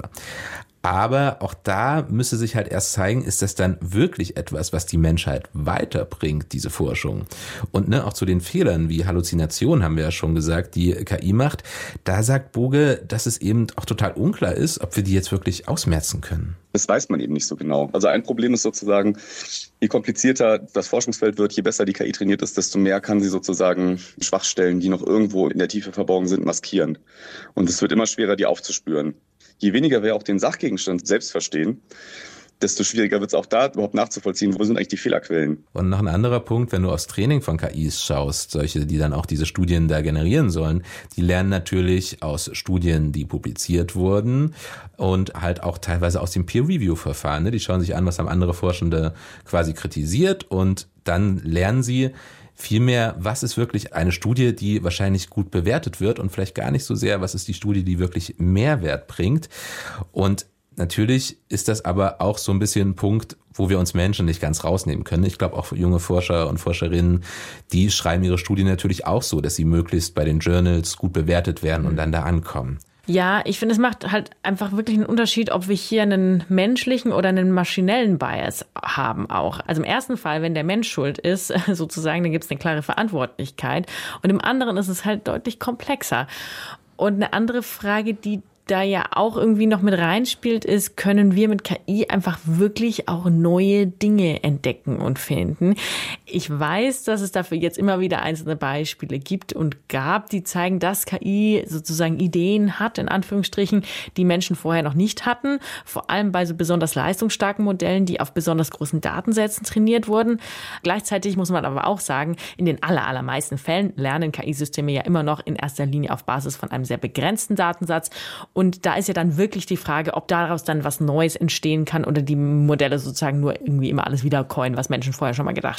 Speaker 6: Aber auch da müsste sich halt erst zeigen, ist das dann wirklich etwas, was die Menschheit weiterbringt, diese Forschung. Und auch zu den Fehlern wie Halluzination haben wir ja schon gesagt, die KI macht. Da sagt Boge, dass es eben auch total unklar ist, ob wir die jetzt wirklich ausmerzen können.
Speaker 10: Das weiß man eben nicht so genau. Also ein Problem ist sozusagen, je komplizierter das Forschungsfeld wird, je besser die KI trainiert ist, desto mehr kann sie sozusagen Schwachstellen, die noch irgendwo in der Tiefe verborgen sind, maskieren. Und es wird immer schwerer, die aufzuspüren. Je weniger wir auch den Sachgegenstand selbst verstehen, desto schwieriger wird es auch da überhaupt nachzuvollziehen, wo sind eigentlich die Fehlerquellen.
Speaker 6: Und noch ein anderer Punkt, wenn du aufs Training von KIs schaust, solche, die dann auch diese Studien da generieren sollen, die lernen natürlich aus Studien, die publiziert wurden und halt auch teilweise aus dem Peer-Review-Verfahren. Ne? Die schauen sich an, was haben andere Forschende quasi kritisiert und dann lernen sie vielmehr, was ist wirklich eine Studie, die wahrscheinlich gut bewertet wird und vielleicht gar nicht so sehr, was ist die Studie, die wirklich Mehrwert bringt. Und natürlich ist das aber auch so ein bisschen ein Punkt, wo wir uns Menschen nicht ganz rausnehmen können. Ich glaube auch junge Forscher und Forscherinnen, die schreiben ihre Studien natürlich auch so, dass sie möglichst bei den Journals gut bewertet werden und dann da ankommen.
Speaker 7: Ja, ich finde, es macht halt einfach wirklich einen Unterschied, ob wir hier einen menschlichen oder einen maschinellen Bias haben auch. Also im ersten Fall, wenn der Mensch schuld ist, sozusagen, dann gibt es eine klare Verantwortlichkeit. Und im anderen ist es halt deutlich komplexer. Und eine andere Frage, die da ja auch irgendwie noch mit reinspielt, ist, können wir mit KI einfach wirklich auch neue Dinge entdecken und finden. Ich weiß, dass es dafür jetzt immer wieder einzelne Beispiele gibt und gab, die zeigen, dass KI sozusagen Ideen hat, in Anführungsstrichen, die Menschen vorher noch nicht hatten. Vor allem bei so besonders leistungsstarken Modellen, die auf besonders großen Datensätzen trainiert wurden. Gleichzeitig muss man aber auch sagen, in den allermeisten Fällen lernen KI-Systeme ja immer noch in erster Linie auf Basis von einem sehr begrenzten Datensatz. Und da ist ja dann wirklich die Frage, ob daraus dann was Neues entstehen kann oder die Modelle sozusagen nur irgendwie immer alles wiedercoinen, was Menschen vorher schon mal gedacht haben.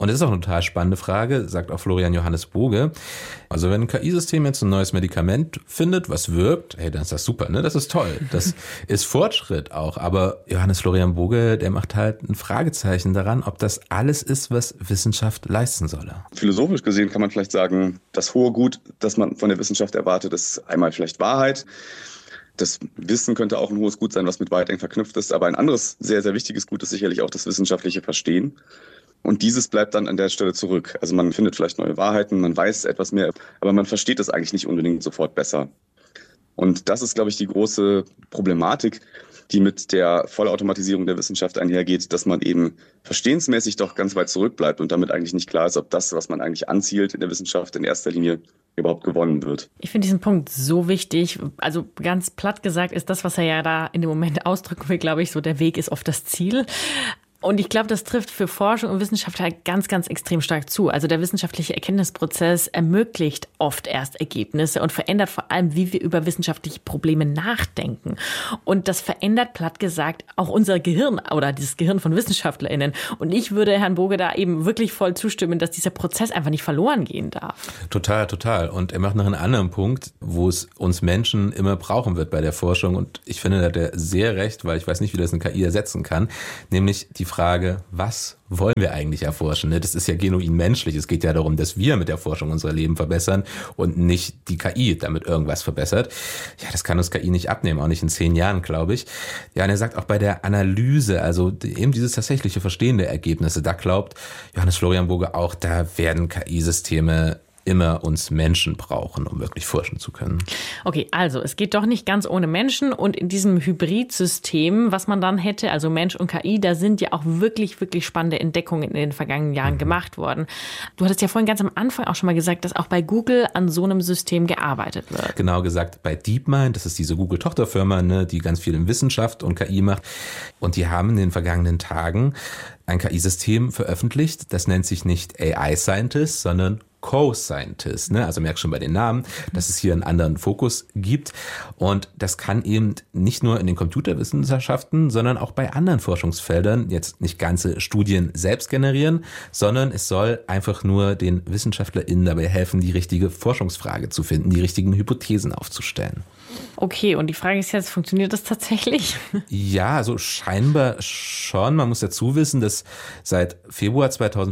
Speaker 6: Und das ist auch eine total spannende Frage, sagt auch Florian Johannes Boge. Also wenn ein KI-System jetzt ein neues Medikament findet, was wirkt, hey, dann ist das super, ne? Das ist toll. Das ist Fortschritt auch. Aber Johannes Florian Boge, der macht halt ein Fragezeichen daran, ob das alles ist, was Wissenschaft leisten solle.
Speaker 10: Philosophisch gesehen kann man vielleicht sagen, das hohe Gut, das man von der Wissenschaft erwartet, ist einmal vielleicht Wahrheit. Das Wissen könnte auch ein hohes Gut sein, was mit Wahrheit eng verknüpft ist. Aber ein anderes sehr, sehr wichtiges Gut ist sicherlich auch das wissenschaftliche Verstehen. Und dieses bleibt dann an der Stelle zurück. Also man findet vielleicht neue Wahrheiten, man weiß etwas mehr, aber man versteht es eigentlich nicht unbedingt sofort besser. Und das ist, glaube ich, die große Problematik, die mit der Vollautomatisierung der Wissenschaft einhergeht, dass man eben verstehensmäßig doch ganz weit zurückbleibt und damit eigentlich nicht klar ist, ob das, was man eigentlich anzielt in der Wissenschaft, in erster Linie überhaupt gewonnen wird.
Speaker 7: Ich finde diesen Punkt so wichtig. Also ganz platt gesagt ist das, was er ja da in dem Moment ausdrücken will, glaube ich, so der Weg ist oft das Ziel. Und ich glaube, das trifft für Forschung und Wissenschaft halt ganz, ganz extrem stark zu. Also der wissenschaftliche Erkenntnisprozess ermöglicht oft erst Ergebnisse und verändert vor allem, wie wir über wissenschaftliche Probleme nachdenken. Und das verändert, platt gesagt, auch unser Gehirn oder das Gehirn von WissenschaftlerInnen. Und ich würde Herrn Boge da eben wirklich voll zustimmen, dass dieser Prozess einfach nicht verloren gehen darf.
Speaker 6: Total, total. Und er macht noch einen anderen Punkt, wo es uns Menschen immer brauchen wird bei der Forschung. Und ich finde, da hat er sehr recht, weil ich weiß nicht, wie das eine KI ersetzen kann. Nämlich die Frage, was wollen wir eigentlich erforschen? Das ist ja genuin menschlich. Es geht ja darum, dass wir mit der Forschung unser Leben verbessern und nicht die KI damit irgendwas verbessert. Ja, das kann uns KI nicht abnehmen, auch nicht in 10 Jahren, glaube ich. Ja, und er sagt auch bei der Analyse, also eben dieses tatsächliche Verstehen der Ergebnisse, da glaubt Johannes Florian Boge auch, da werden KI-Systeme immer uns Menschen brauchen, um wirklich forschen zu können.
Speaker 7: Okay, also es geht doch nicht ganz ohne Menschen und in diesem Hybridsystem, was man dann hätte, also Mensch und KI, da sind ja auch wirklich, wirklich spannende Entdeckungen in den vergangenen Jahren gemacht worden. Du hattest ja vorhin ganz am Anfang auch schon mal gesagt, dass auch bei Google an so einem System gearbeitet wird.
Speaker 6: Genau gesagt, bei DeepMind, das ist diese Google-Tochterfirma, ne, die ganz viel in Wissenschaft und KI macht. Und die haben in den vergangenen Tagen ein KI-System veröffentlicht, das nennt sich nicht AI Scientist, sondern Co-Scientist, ne? Also merkst schon bei den Namen, dass es hier einen anderen Fokus gibt. Und das kann eben nicht nur in den Computerwissenschaften, sondern auch bei anderen Forschungsfeldern jetzt nicht ganze Studien selbst generieren, sondern es soll einfach nur den WissenschaftlerInnen dabei helfen, die richtige Forschungsfrage zu finden, die richtigen Hypothesen aufzustellen.
Speaker 7: Okay, und die Frage ist jetzt, funktioniert das tatsächlich?
Speaker 6: Ja, also scheinbar schon. Man muss dazu wissen, dass seit Februar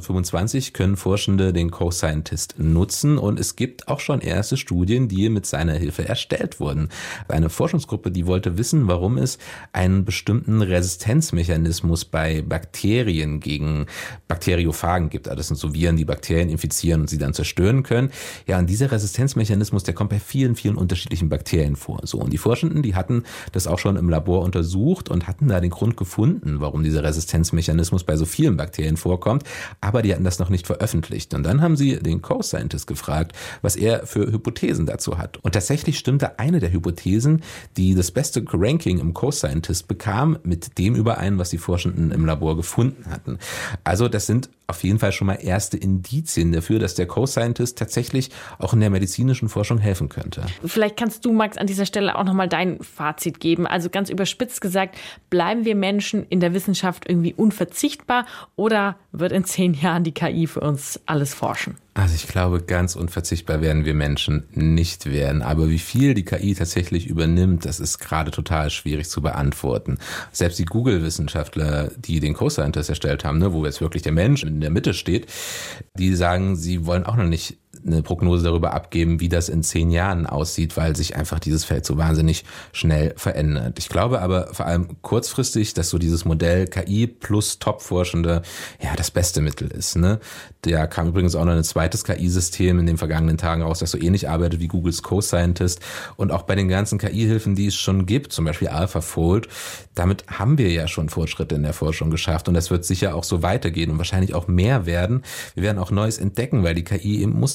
Speaker 6: 2025 können Forschende den Co-Scientist nutzen und es gibt auch schon erste Studien, die mit seiner Hilfe erstellt wurden. Eine Forschungsgruppe, die wollte wissen, warum es einen bestimmten Resistenzmechanismus bei Bakterien gegen Bakteriophagen gibt. Also das sind so Viren, die Bakterien infizieren und sie dann zerstören können. Ja, und dieser Resistenzmechanismus, der kommt bei vielen, vielen unterschiedlichen Bakterien vor. So, und die Forschenden, die hatten das auch schon im Labor untersucht und hatten da den Grund gefunden, warum dieser Resistenzmechanismus bei so vielen Bakterien vorkommt, aber die hatten das noch nicht veröffentlicht. Und dann haben sie den Co-Scientist gefragt, was er für Hypothesen dazu hat. Und tatsächlich stimmte eine der Hypothesen, die das beste Ranking im Co-Scientist bekam, mit dem überein, was die Forschenden im Labor gefunden hatten. Also das sind auf jeden Fall schon mal erste Indizien dafür, dass der Co-Scientist tatsächlich auch in der medizinischen Forschung helfen könnte.
Speaker 7: Vielleicht kannst du, Max, an dieser Stelle auch nochmal dein Fazit geben. Also ganz überspitzt gesagt, bleiben wir Menschen in der Wissenschaft irgendwie unverzichtbar oder wird in 10 Jahren die KI für uns alles forschen?
Speaker 6: Also ich glaube, ganz unverzichtbar werden wir Menschen nicht werden. Aber wie viel die KI tatsächlich übernimmt, das ist gerade total schwierig zu beantworten. Selbst die Google-Wissenschaftler, die den Co-Scientist erstellt haben, ne, wo jetzt wirklich der Mensch in der Mitte steht, die sagen, sie wollen auch noch nicht eine Prognose darüber abgeben, wie das in 10 Jahren aussieht, weil sich einfach dieses Feld so wahnsinnig schnell verändert. Ich glaube aber vor allem kurzfristig, dass so dieses Modell KI plus Top-Forschende ja das beste Mittel ist. Ne? Da kam übrigens auch noch ein zweites KI-System in den vergangenen Tagen raus, das so ähnlich arbeitet wie Googles Co-Scientist. Und auch bei den ganzen KI-Hilfen, die es schon gibt, zum Beispiel AlphaFold, damit haben wir ja schon Fortschritte in der Forschung geschafft. Und das wird sicher auch so weitergehen und wahrscheinlich auch mehr werden. Wir werden auch Neues entdecken, weil die KI eben muss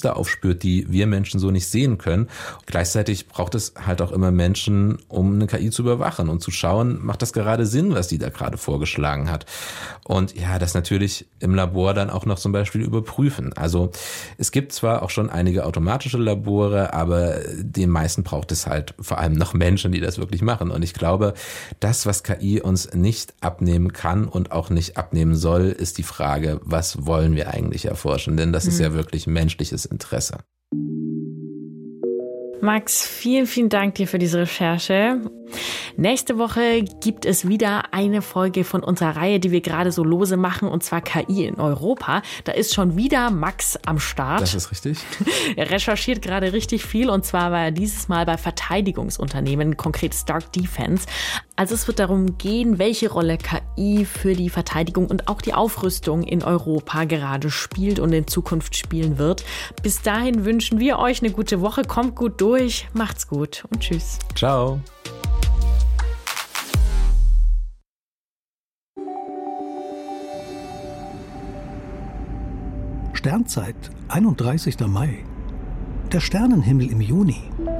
Speaker 6: Muster aufspürt, die wir Menschen so nicht sehen können. Gleichzeitig braucht es halt auch immer Menschen, um eine KI zu überwachen und zu schauen, macht das gerade Sinn, was die da gerade vorgeschlagen hat. Und ja, das natürlich im Labor dann auch noch zum Beispiel überprüfen. Also es gibt zwar auch schon einige automatische Labore, aber den meisten braucht es halt vor allem noch Menschen, die das wirklich machen. Und ich glaube, das, was KI uns nicht abnehmen kann und auch nicht abnehmen soll, ist die Frage, was wollen wir eigentlich erforschen? Denn das ist ja wirklich menschliches Interesse.
Speaker 7: Max, vielen, vielen Dank dir für diese Recherche. Nächste Woche gibt es wieder eine Folge von unserer Reihe, die wir gerade so lose machen, und zwar KI in Europa. Da ist schon wieder Max am Start.
Speaker 6: Das ist richtig.
Speaker 7: Er recherchiert gerade richtig viel, und zwar war er dieses Mal bei Verteidigungsunternehmen, konkret Stark Defense. Also es wird darum gehen, welche Rolle KI für die Verteidigung und auch die Aufrüstung in Europa gerade spielt und in Zukunft spielen wird. Bis dahin wünschen wir euch eine gute Woche. Kommt gut durch, macht's gut und tschüss.
Speaker 6: Ciao.
Speaker 11: Sternzeit, 31. Mai. Der Sternenhimmel im Juni.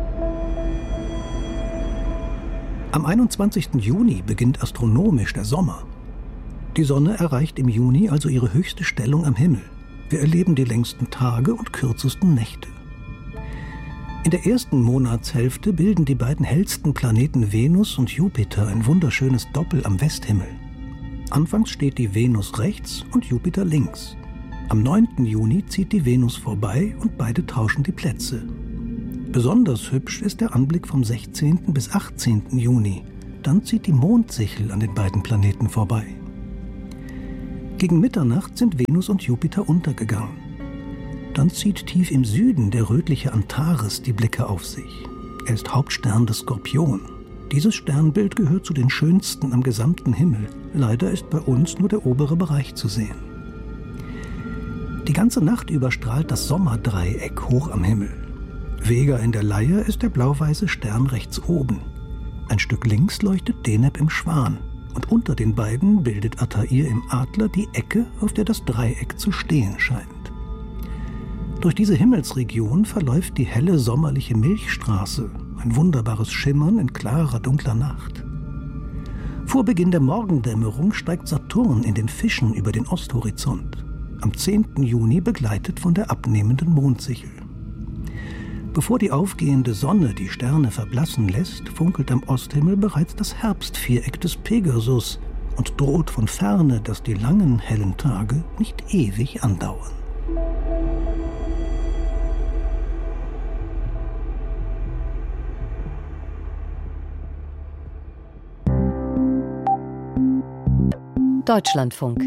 Speaker 11: Am 21. Juni beginnt astronomisch der Sommer. Die Sonne erreicht im Juni also ihre höchste Stellung am Himmel. Wir erleben die längsten Tage und kürzesten Nächte. In der ersten Monatshälfte bilden die beiden hellsten Planeten Venus und Jupiter ein wunderschönes Doppel am Westhimmel. Anfangs steht die Venus rechts und Jupiter links. Am 9. Juni zieht die Venus vorbei und beide tauschen die Plätze. Besonders hübsch ist der Anblick vom 16. bis 18. Juni. Dann zieht die Mondsichel an den beiden Planeten vorbei. Gegen Mitternacht sind Venus und Jupiter untergegangen. Dann zieht tief im Süden der rötliche Antares die Blicke auf sich. Er ist Hauptstern des Skorpion. Dieses Sternbild gehört zu den schönsten am gesamten Himmel. Leider ist bei uns nur der obere Bereich zu sehen. Die ganze Nacht über strahlt das Sommerdreieck hoch am Himmel. Vega in der Leier ist der blau-weiße Stern rechts oben. Ein Stück links leuchtet Deneb im Schwan. Und unter den beiden bildet Altair im Adler die Ecke, auf der das Dreieck zu stehen scheint. Durch diese Himmelsregion verläuft die helle sommerliche Milchstraße, ein wunderbares Schimmern in klarer, dunkler Nacht. Vor Beginn der Morgendämmerung steigt Saturn in den Fischen über den Osthorizont. Am 10. Juni begleitet von der abnehmenden Mondsichel. Bevor die aufgehende Sonne die Sterne verblassen lässt, funkelt am Osthimmel bereits das Herbstviereck des Pegasus und droht von Ferne, dass die langen, hellen Tage nicht ewig andauern.
Speaker 5: Deutschlandfunk.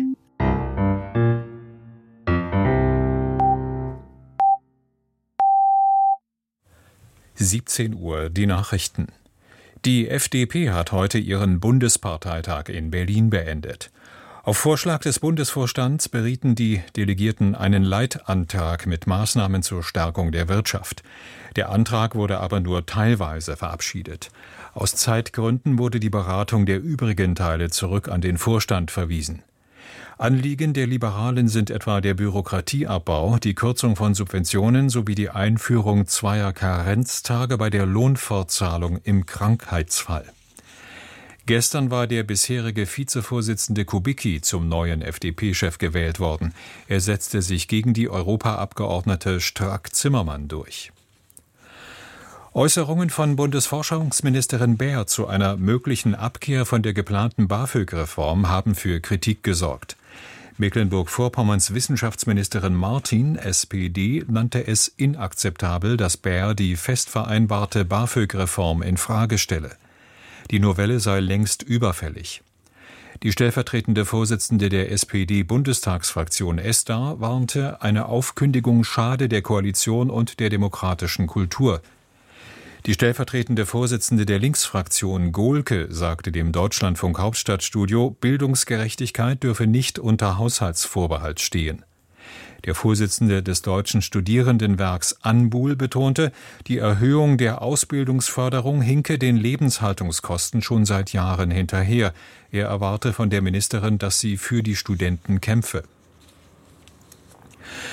Speaker 12: Uhr, die Nachrichten. Die FDP hat heute ihren Bundesparteitag in Berlin beendet. Auf Vorschlag des Bundesvorstands berieten die Delegierten einen Leitantrag mit Maßnahmen zur Stärkung der Wirtschaft. Der Antrag wurde aber nur teilweise verabschiedet. Aus Zeitgründen wurde die Beratung der übrigen Teile zurück an den Vorstand verwiesen. Anliegen der Liberalen sind etwa der Bürokratieabbau, die Kürzung von Subventionen sowie die Einführung 2 Karenztage bei der Lohnfortzahlung im Krankheitsfall. Gestern war der bisherige Vizevorsitzende Kubicki zum neuen FDP-Chef gewählt worden. Er setzte sich gegen die Europaabgeordnete Strack-Zimmermann durch. Äußerungen von Bundesforschungsministerin Baer zu einer möglichen Abkehr von der geplanten BAföG-Reform haben für Kritik gesorgt. Mecklenburg-Vorpommerns Wissenschaftsministerin Martin, SPD, nannte es inakzeptabel, dass Baer die fest vereinbarte BAföG-Reform in Frage stelle. Die Novelle sei längst überfällig. Die stellvertretende Vorsitzende der SPD-Bundestagsfraktion Esther warnte, eine Aufkündigung schade der Koalition und der demokratischen Kultur. Die stellvertretende Vorsitzende der Linksfraktion Gohlke sagte dem Deutschlandfunk Hauptstadtstudio, Bildungsgerechtigkeit dürfe nicht unter Haushaltsvorbehalt stehen. Der Vorsitzende des Deutschen Studierendenwerks Anbul betonte, die Erhöhung der Ausbildungsförderung hinke den Lebenshaltungskosten schon seit Jahren hinterher. Er erwarte von der Ministerin, dass sie für die Studenten kämpfe.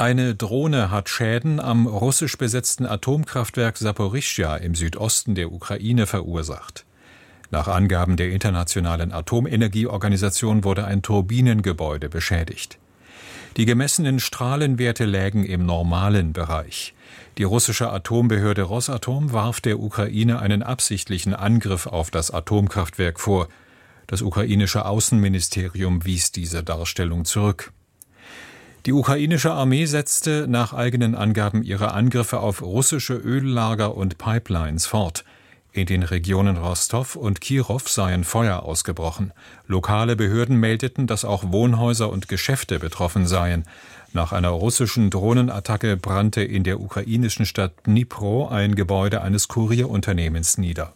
Speaker 12: Eine Drohne hat Schäden am russisch besetzten Atomkraftwerk Saporischschja im Südosten der Ukraine verursacht. Nach Angaben der Internationalen Atomenergieorganisation wurde ein Turbinengebäude beschädigt. Die gemessenen Strahlenwerte lägen im normalen Bereich. Die russische Atombehörde Rosatom warf der Ukraine einen absichtlichen Angriff auf das Atomkraftwerk vor. Das ukrainische Außenministerium wies diese Darstellung zurück. Die ukrainische Armee setzte nach eigenen Angaben ihre Angriffe auf russische Öllager und Pipelines fort. In den Regionen Rostow und Kirow seien Feuer ausgebrochen. Lokale Behörden meldeten, dass auch Wohnhäuser und Geschäfte betroffen seien. Nach einer russischen Drohnenattacke brannte in der ukrainischen Stadt Dnipro ein Gebäude eines Kurierunternehmens nieder.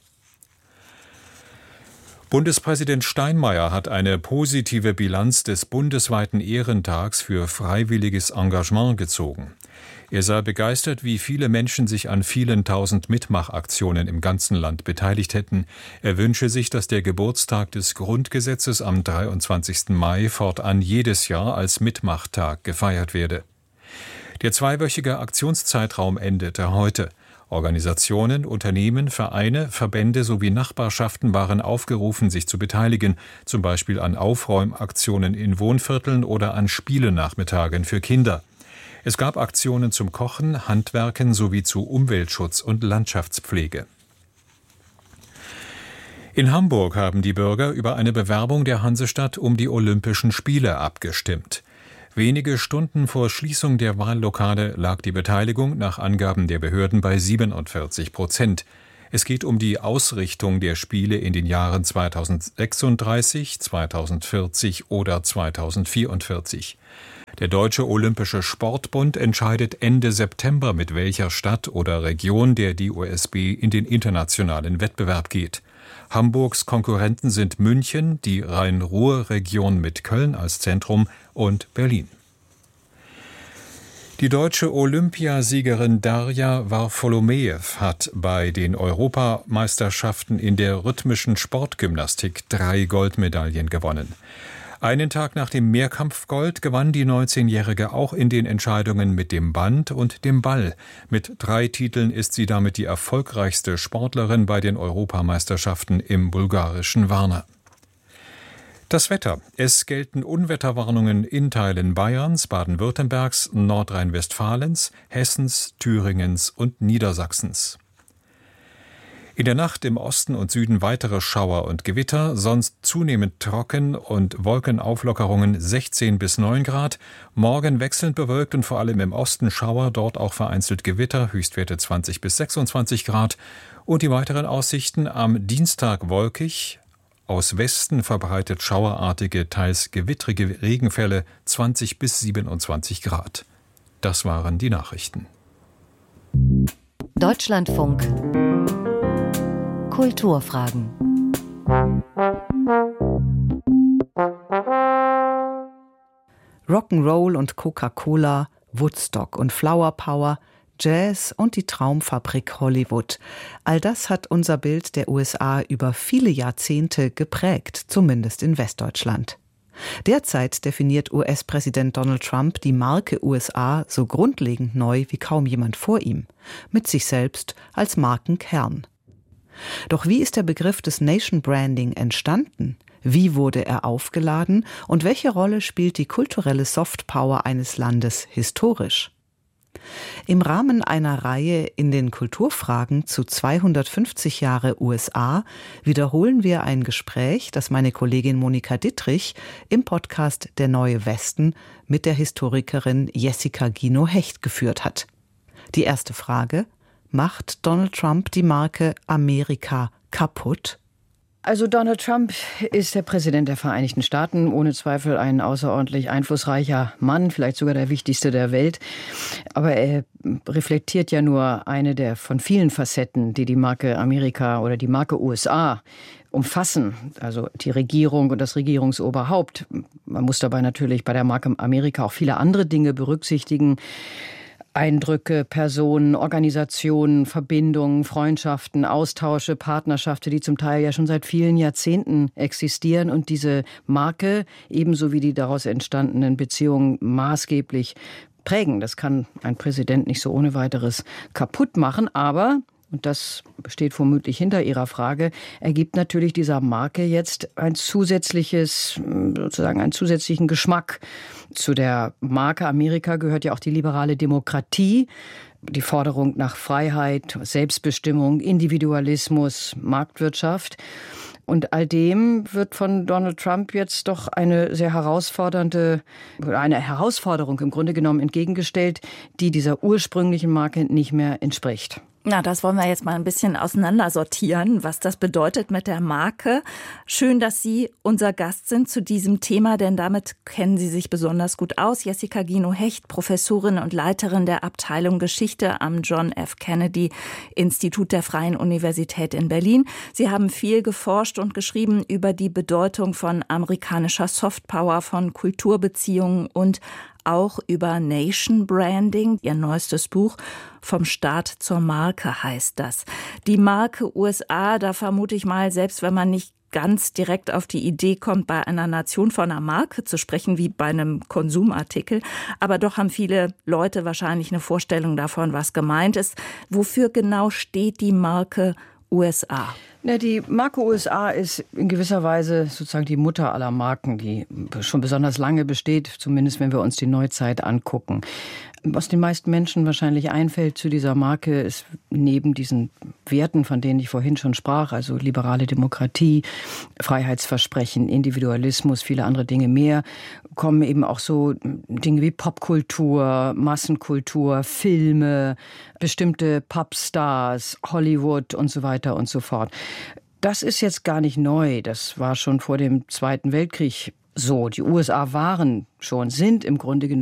Speaker 12: Bundespräsident Steinmeier hat eine positive Bilanz des bundesweiten Ehrentags für freiwilliges Engagement gezogen. Er sei begeistert, wie viele Menschen sich an vielen tausend Mitmachaktionen im ganzen Land beteiligt hätten. Er wünsche sich, dass der Geburtstag des Grundgesetzes am 23. Mai fortan jedes Jahr als Mitmachtag gefeiert werde. Der zweiwöchige Aktionszeitraum endete heute. Organisationen, Unternehmen, Vereine, Verbände sowie Nachbarschaften waren aufgerufen, sich zu beteiligen, zum Beispiel an Aufräumaktionen in Wohnvierteln oder an Spielenachmittagen für Kinder. Es gab Aktionen zum Kochen, Handwerken sowie zu Umweltschutz und Landschaftspflege. In Hamburg haben die Bürger über eine Bewerbung der Hansestadt um die Olympischen Spiele abgestimmt. Wenige Stunden vor Schließung der Wahllokale lag die Beteiligung nach Angaben der Behörden bei 47%. Es geht um die Ausrichtung der Spiele in den Jahren 2036, 2040 oder 2044. Der Deutsche Olympische Sportbund entscheidet Ende September, mit welcher Stadt oder Region der DOSB in den internationalen Wettbewerb geht. Hamburgs Konkurrenten sind München, die Rhein-Ruhr-Region mit Köln als Zentrum und Berlin. Die deutsche Olympiasiegerin Darja Varfolomejew hat bei den Europameisterschaften in der rhythmischen Sportgymnastik 3 Goldmedaillen gewonnen. Einen Tag nach dem Mehrkampfgold gewann die 19-Jährige auch in den Entscheidungen mit dem Band und dem Ball. Mit 3 Titeln ist sie damit die erfolgreichste Sportlerin bei den Europameisterschaften im bulgarischen Varna. Das Wetter. Es gelten Unwetterwarnungen in Teilen Bayerns, Baden-Württembergs, Nordrhein-Westfalens, Hessens, Thüringens und Niedersachsens. In der Nacht im Osten und Süden weitere Schauer und Gewitter, sonst zunehmend trocken und Wolkenauflockerungen 16 bis 9 Grad. Morgen wechselnd bewölkt und vor allem im Osten Schauer, dort auch vereinzelt Gewitter, Höchstwerte 20 bis 26 Grad. Und die weiteren Aussichten: am Dienstag wolkig, aus Westen verbreitet schauerartige, teils gewittrige Regenfälle, 20 bis 27 Grad. Das waren die Nachrichten.
Speaker 5: Deutschlandfunk Kulturfragen.
Speaker 13: Rock'n'Roll und Coca-Cola, Woodstock und Flower Power, Jazz und die Traumfabrik Hollywood. All das hat unser Bild der USA über viele Jahrzehnte geprägt, zumindest in Westdeutschland. Derzeit definiert US-Präsident Donald Trump die Marke USA so grundlegend neu wie kaum jemand vor ihm, mit sich selbst als Markenkern. Doch wie ist der Begriff des Nation Branding entstanden? Wie wurde er aufgeladen? Und welche Rolle spielt die kulturelle Softpower eines Landes historisch? Im Rahmen einer Reihe in den Kulturfragen zu 250 Jahre USA wiederholen wir ein Gespräch, das meine Kollegin Monika Dittrich im Podcast Der Neue Westen mit der Historikerin Jessica Gino-Hecht geführt hat. Die erste Frage: Macht Donald Trump die Marke Amerika kaputt?
Speaker 14: Also Donald Trump ist der Präsident der Vereinigten Staaten, ohne Zweifel ein außerordentlich einflussreicher Mann, vielleicht sogar der wichtigste der Welt. Aber er reflektiert ja nur eine der von vielen Facetten, die die Marke Amerika oder die Marke USA umfassen. Also die Regierung und das Regierungsoberhaupt. Man muss dabei natürlich bei der Marke Amerika auch viele andere Dinge berücksichtigen. Eindrücke, Personen, Organisationen, Verbindungen, Freundschaften, Austausche, Partnerschaften, die zum Teil ja schon seit vielen Jahrzehnten existieren und diese Marke, ebenso wie die daraus entstandenen Beziehungen, maßgeblich prägen. Das kann ein Präsident nicht so ohne weiteres kaputt machen, aber, und das steht vermutlich hinter Ihrer Frage, ergibt natürlich dieser Marke jetzt einen zusätzlichen Geschmack. Zu der Marke Amerika gehört ja auch die liberale Demokratie, die Forderung nach Freiheit, Selbstbestimmung, Individualismus, Marktwirtschaft. Und all dem wird von Donald Trump jetzt doch eine Herausforderung im Grunde genommen entgegengestellt, die dieser ursprünglichen Marke nicht mehr entspricht.
Speaker 15: Na, das wollen wir jetzt mal ein bisschen auseinandersortieren, was das bedeutet mit der Marke. Schön, dass Sie unser Gast sind zu diesem Thema, denn damit kennen Sie sich besonders gut aus. Jessica Guino-Hecht, Professorin und Leiterin der Abteilung Geschichte am John F. Kennedy Institut der Freien Universität in Berlin. Sie haben viel geforscht und geschrieben über die Bedeutung von amerikanischer Softpower, von Kulturbeziehungen und auch über Nation Branding. Ihr neuestes Buch Vom Staat zur Marke heißt das. Die Marke USA, da vermute ich mal, selbst wenn man nicht ganz direkt auf die Idee kommt, bei einer Nation von einer Marke zu sprechen, wie bei einem Konsumartikel. Aber doch haben viele Leute wahrscheinlich eine Vorstellung davon, was gemeint ist. Wofür genau steht die Marke USA?
Speaker 14: Die Marke USA ist in gewisser Weise sozusagen die Mutter aller Marken, die schon besonders lange besteht, zumindest wenn wir uns die Neuzeit angucken. Was den meisten Menschen wahrscheinlich einfällt zu dieser Marke, ist neben diesen Werten, von denen ich vorhin schon sprach, also liberale Demokratie, Freiheitsversprechen, Individualismus, viele andere Dinge mehr, kommen eben auch so Dinge wie Popkultur, Massenkultur, Filme, bestimmte Popstars, Hollywood und so weiter und so fort. Das ist jetzt gar nicht neu. Das war schon vor dem Zweiten Weltkrieg so. Die USA sind im Grunde genommen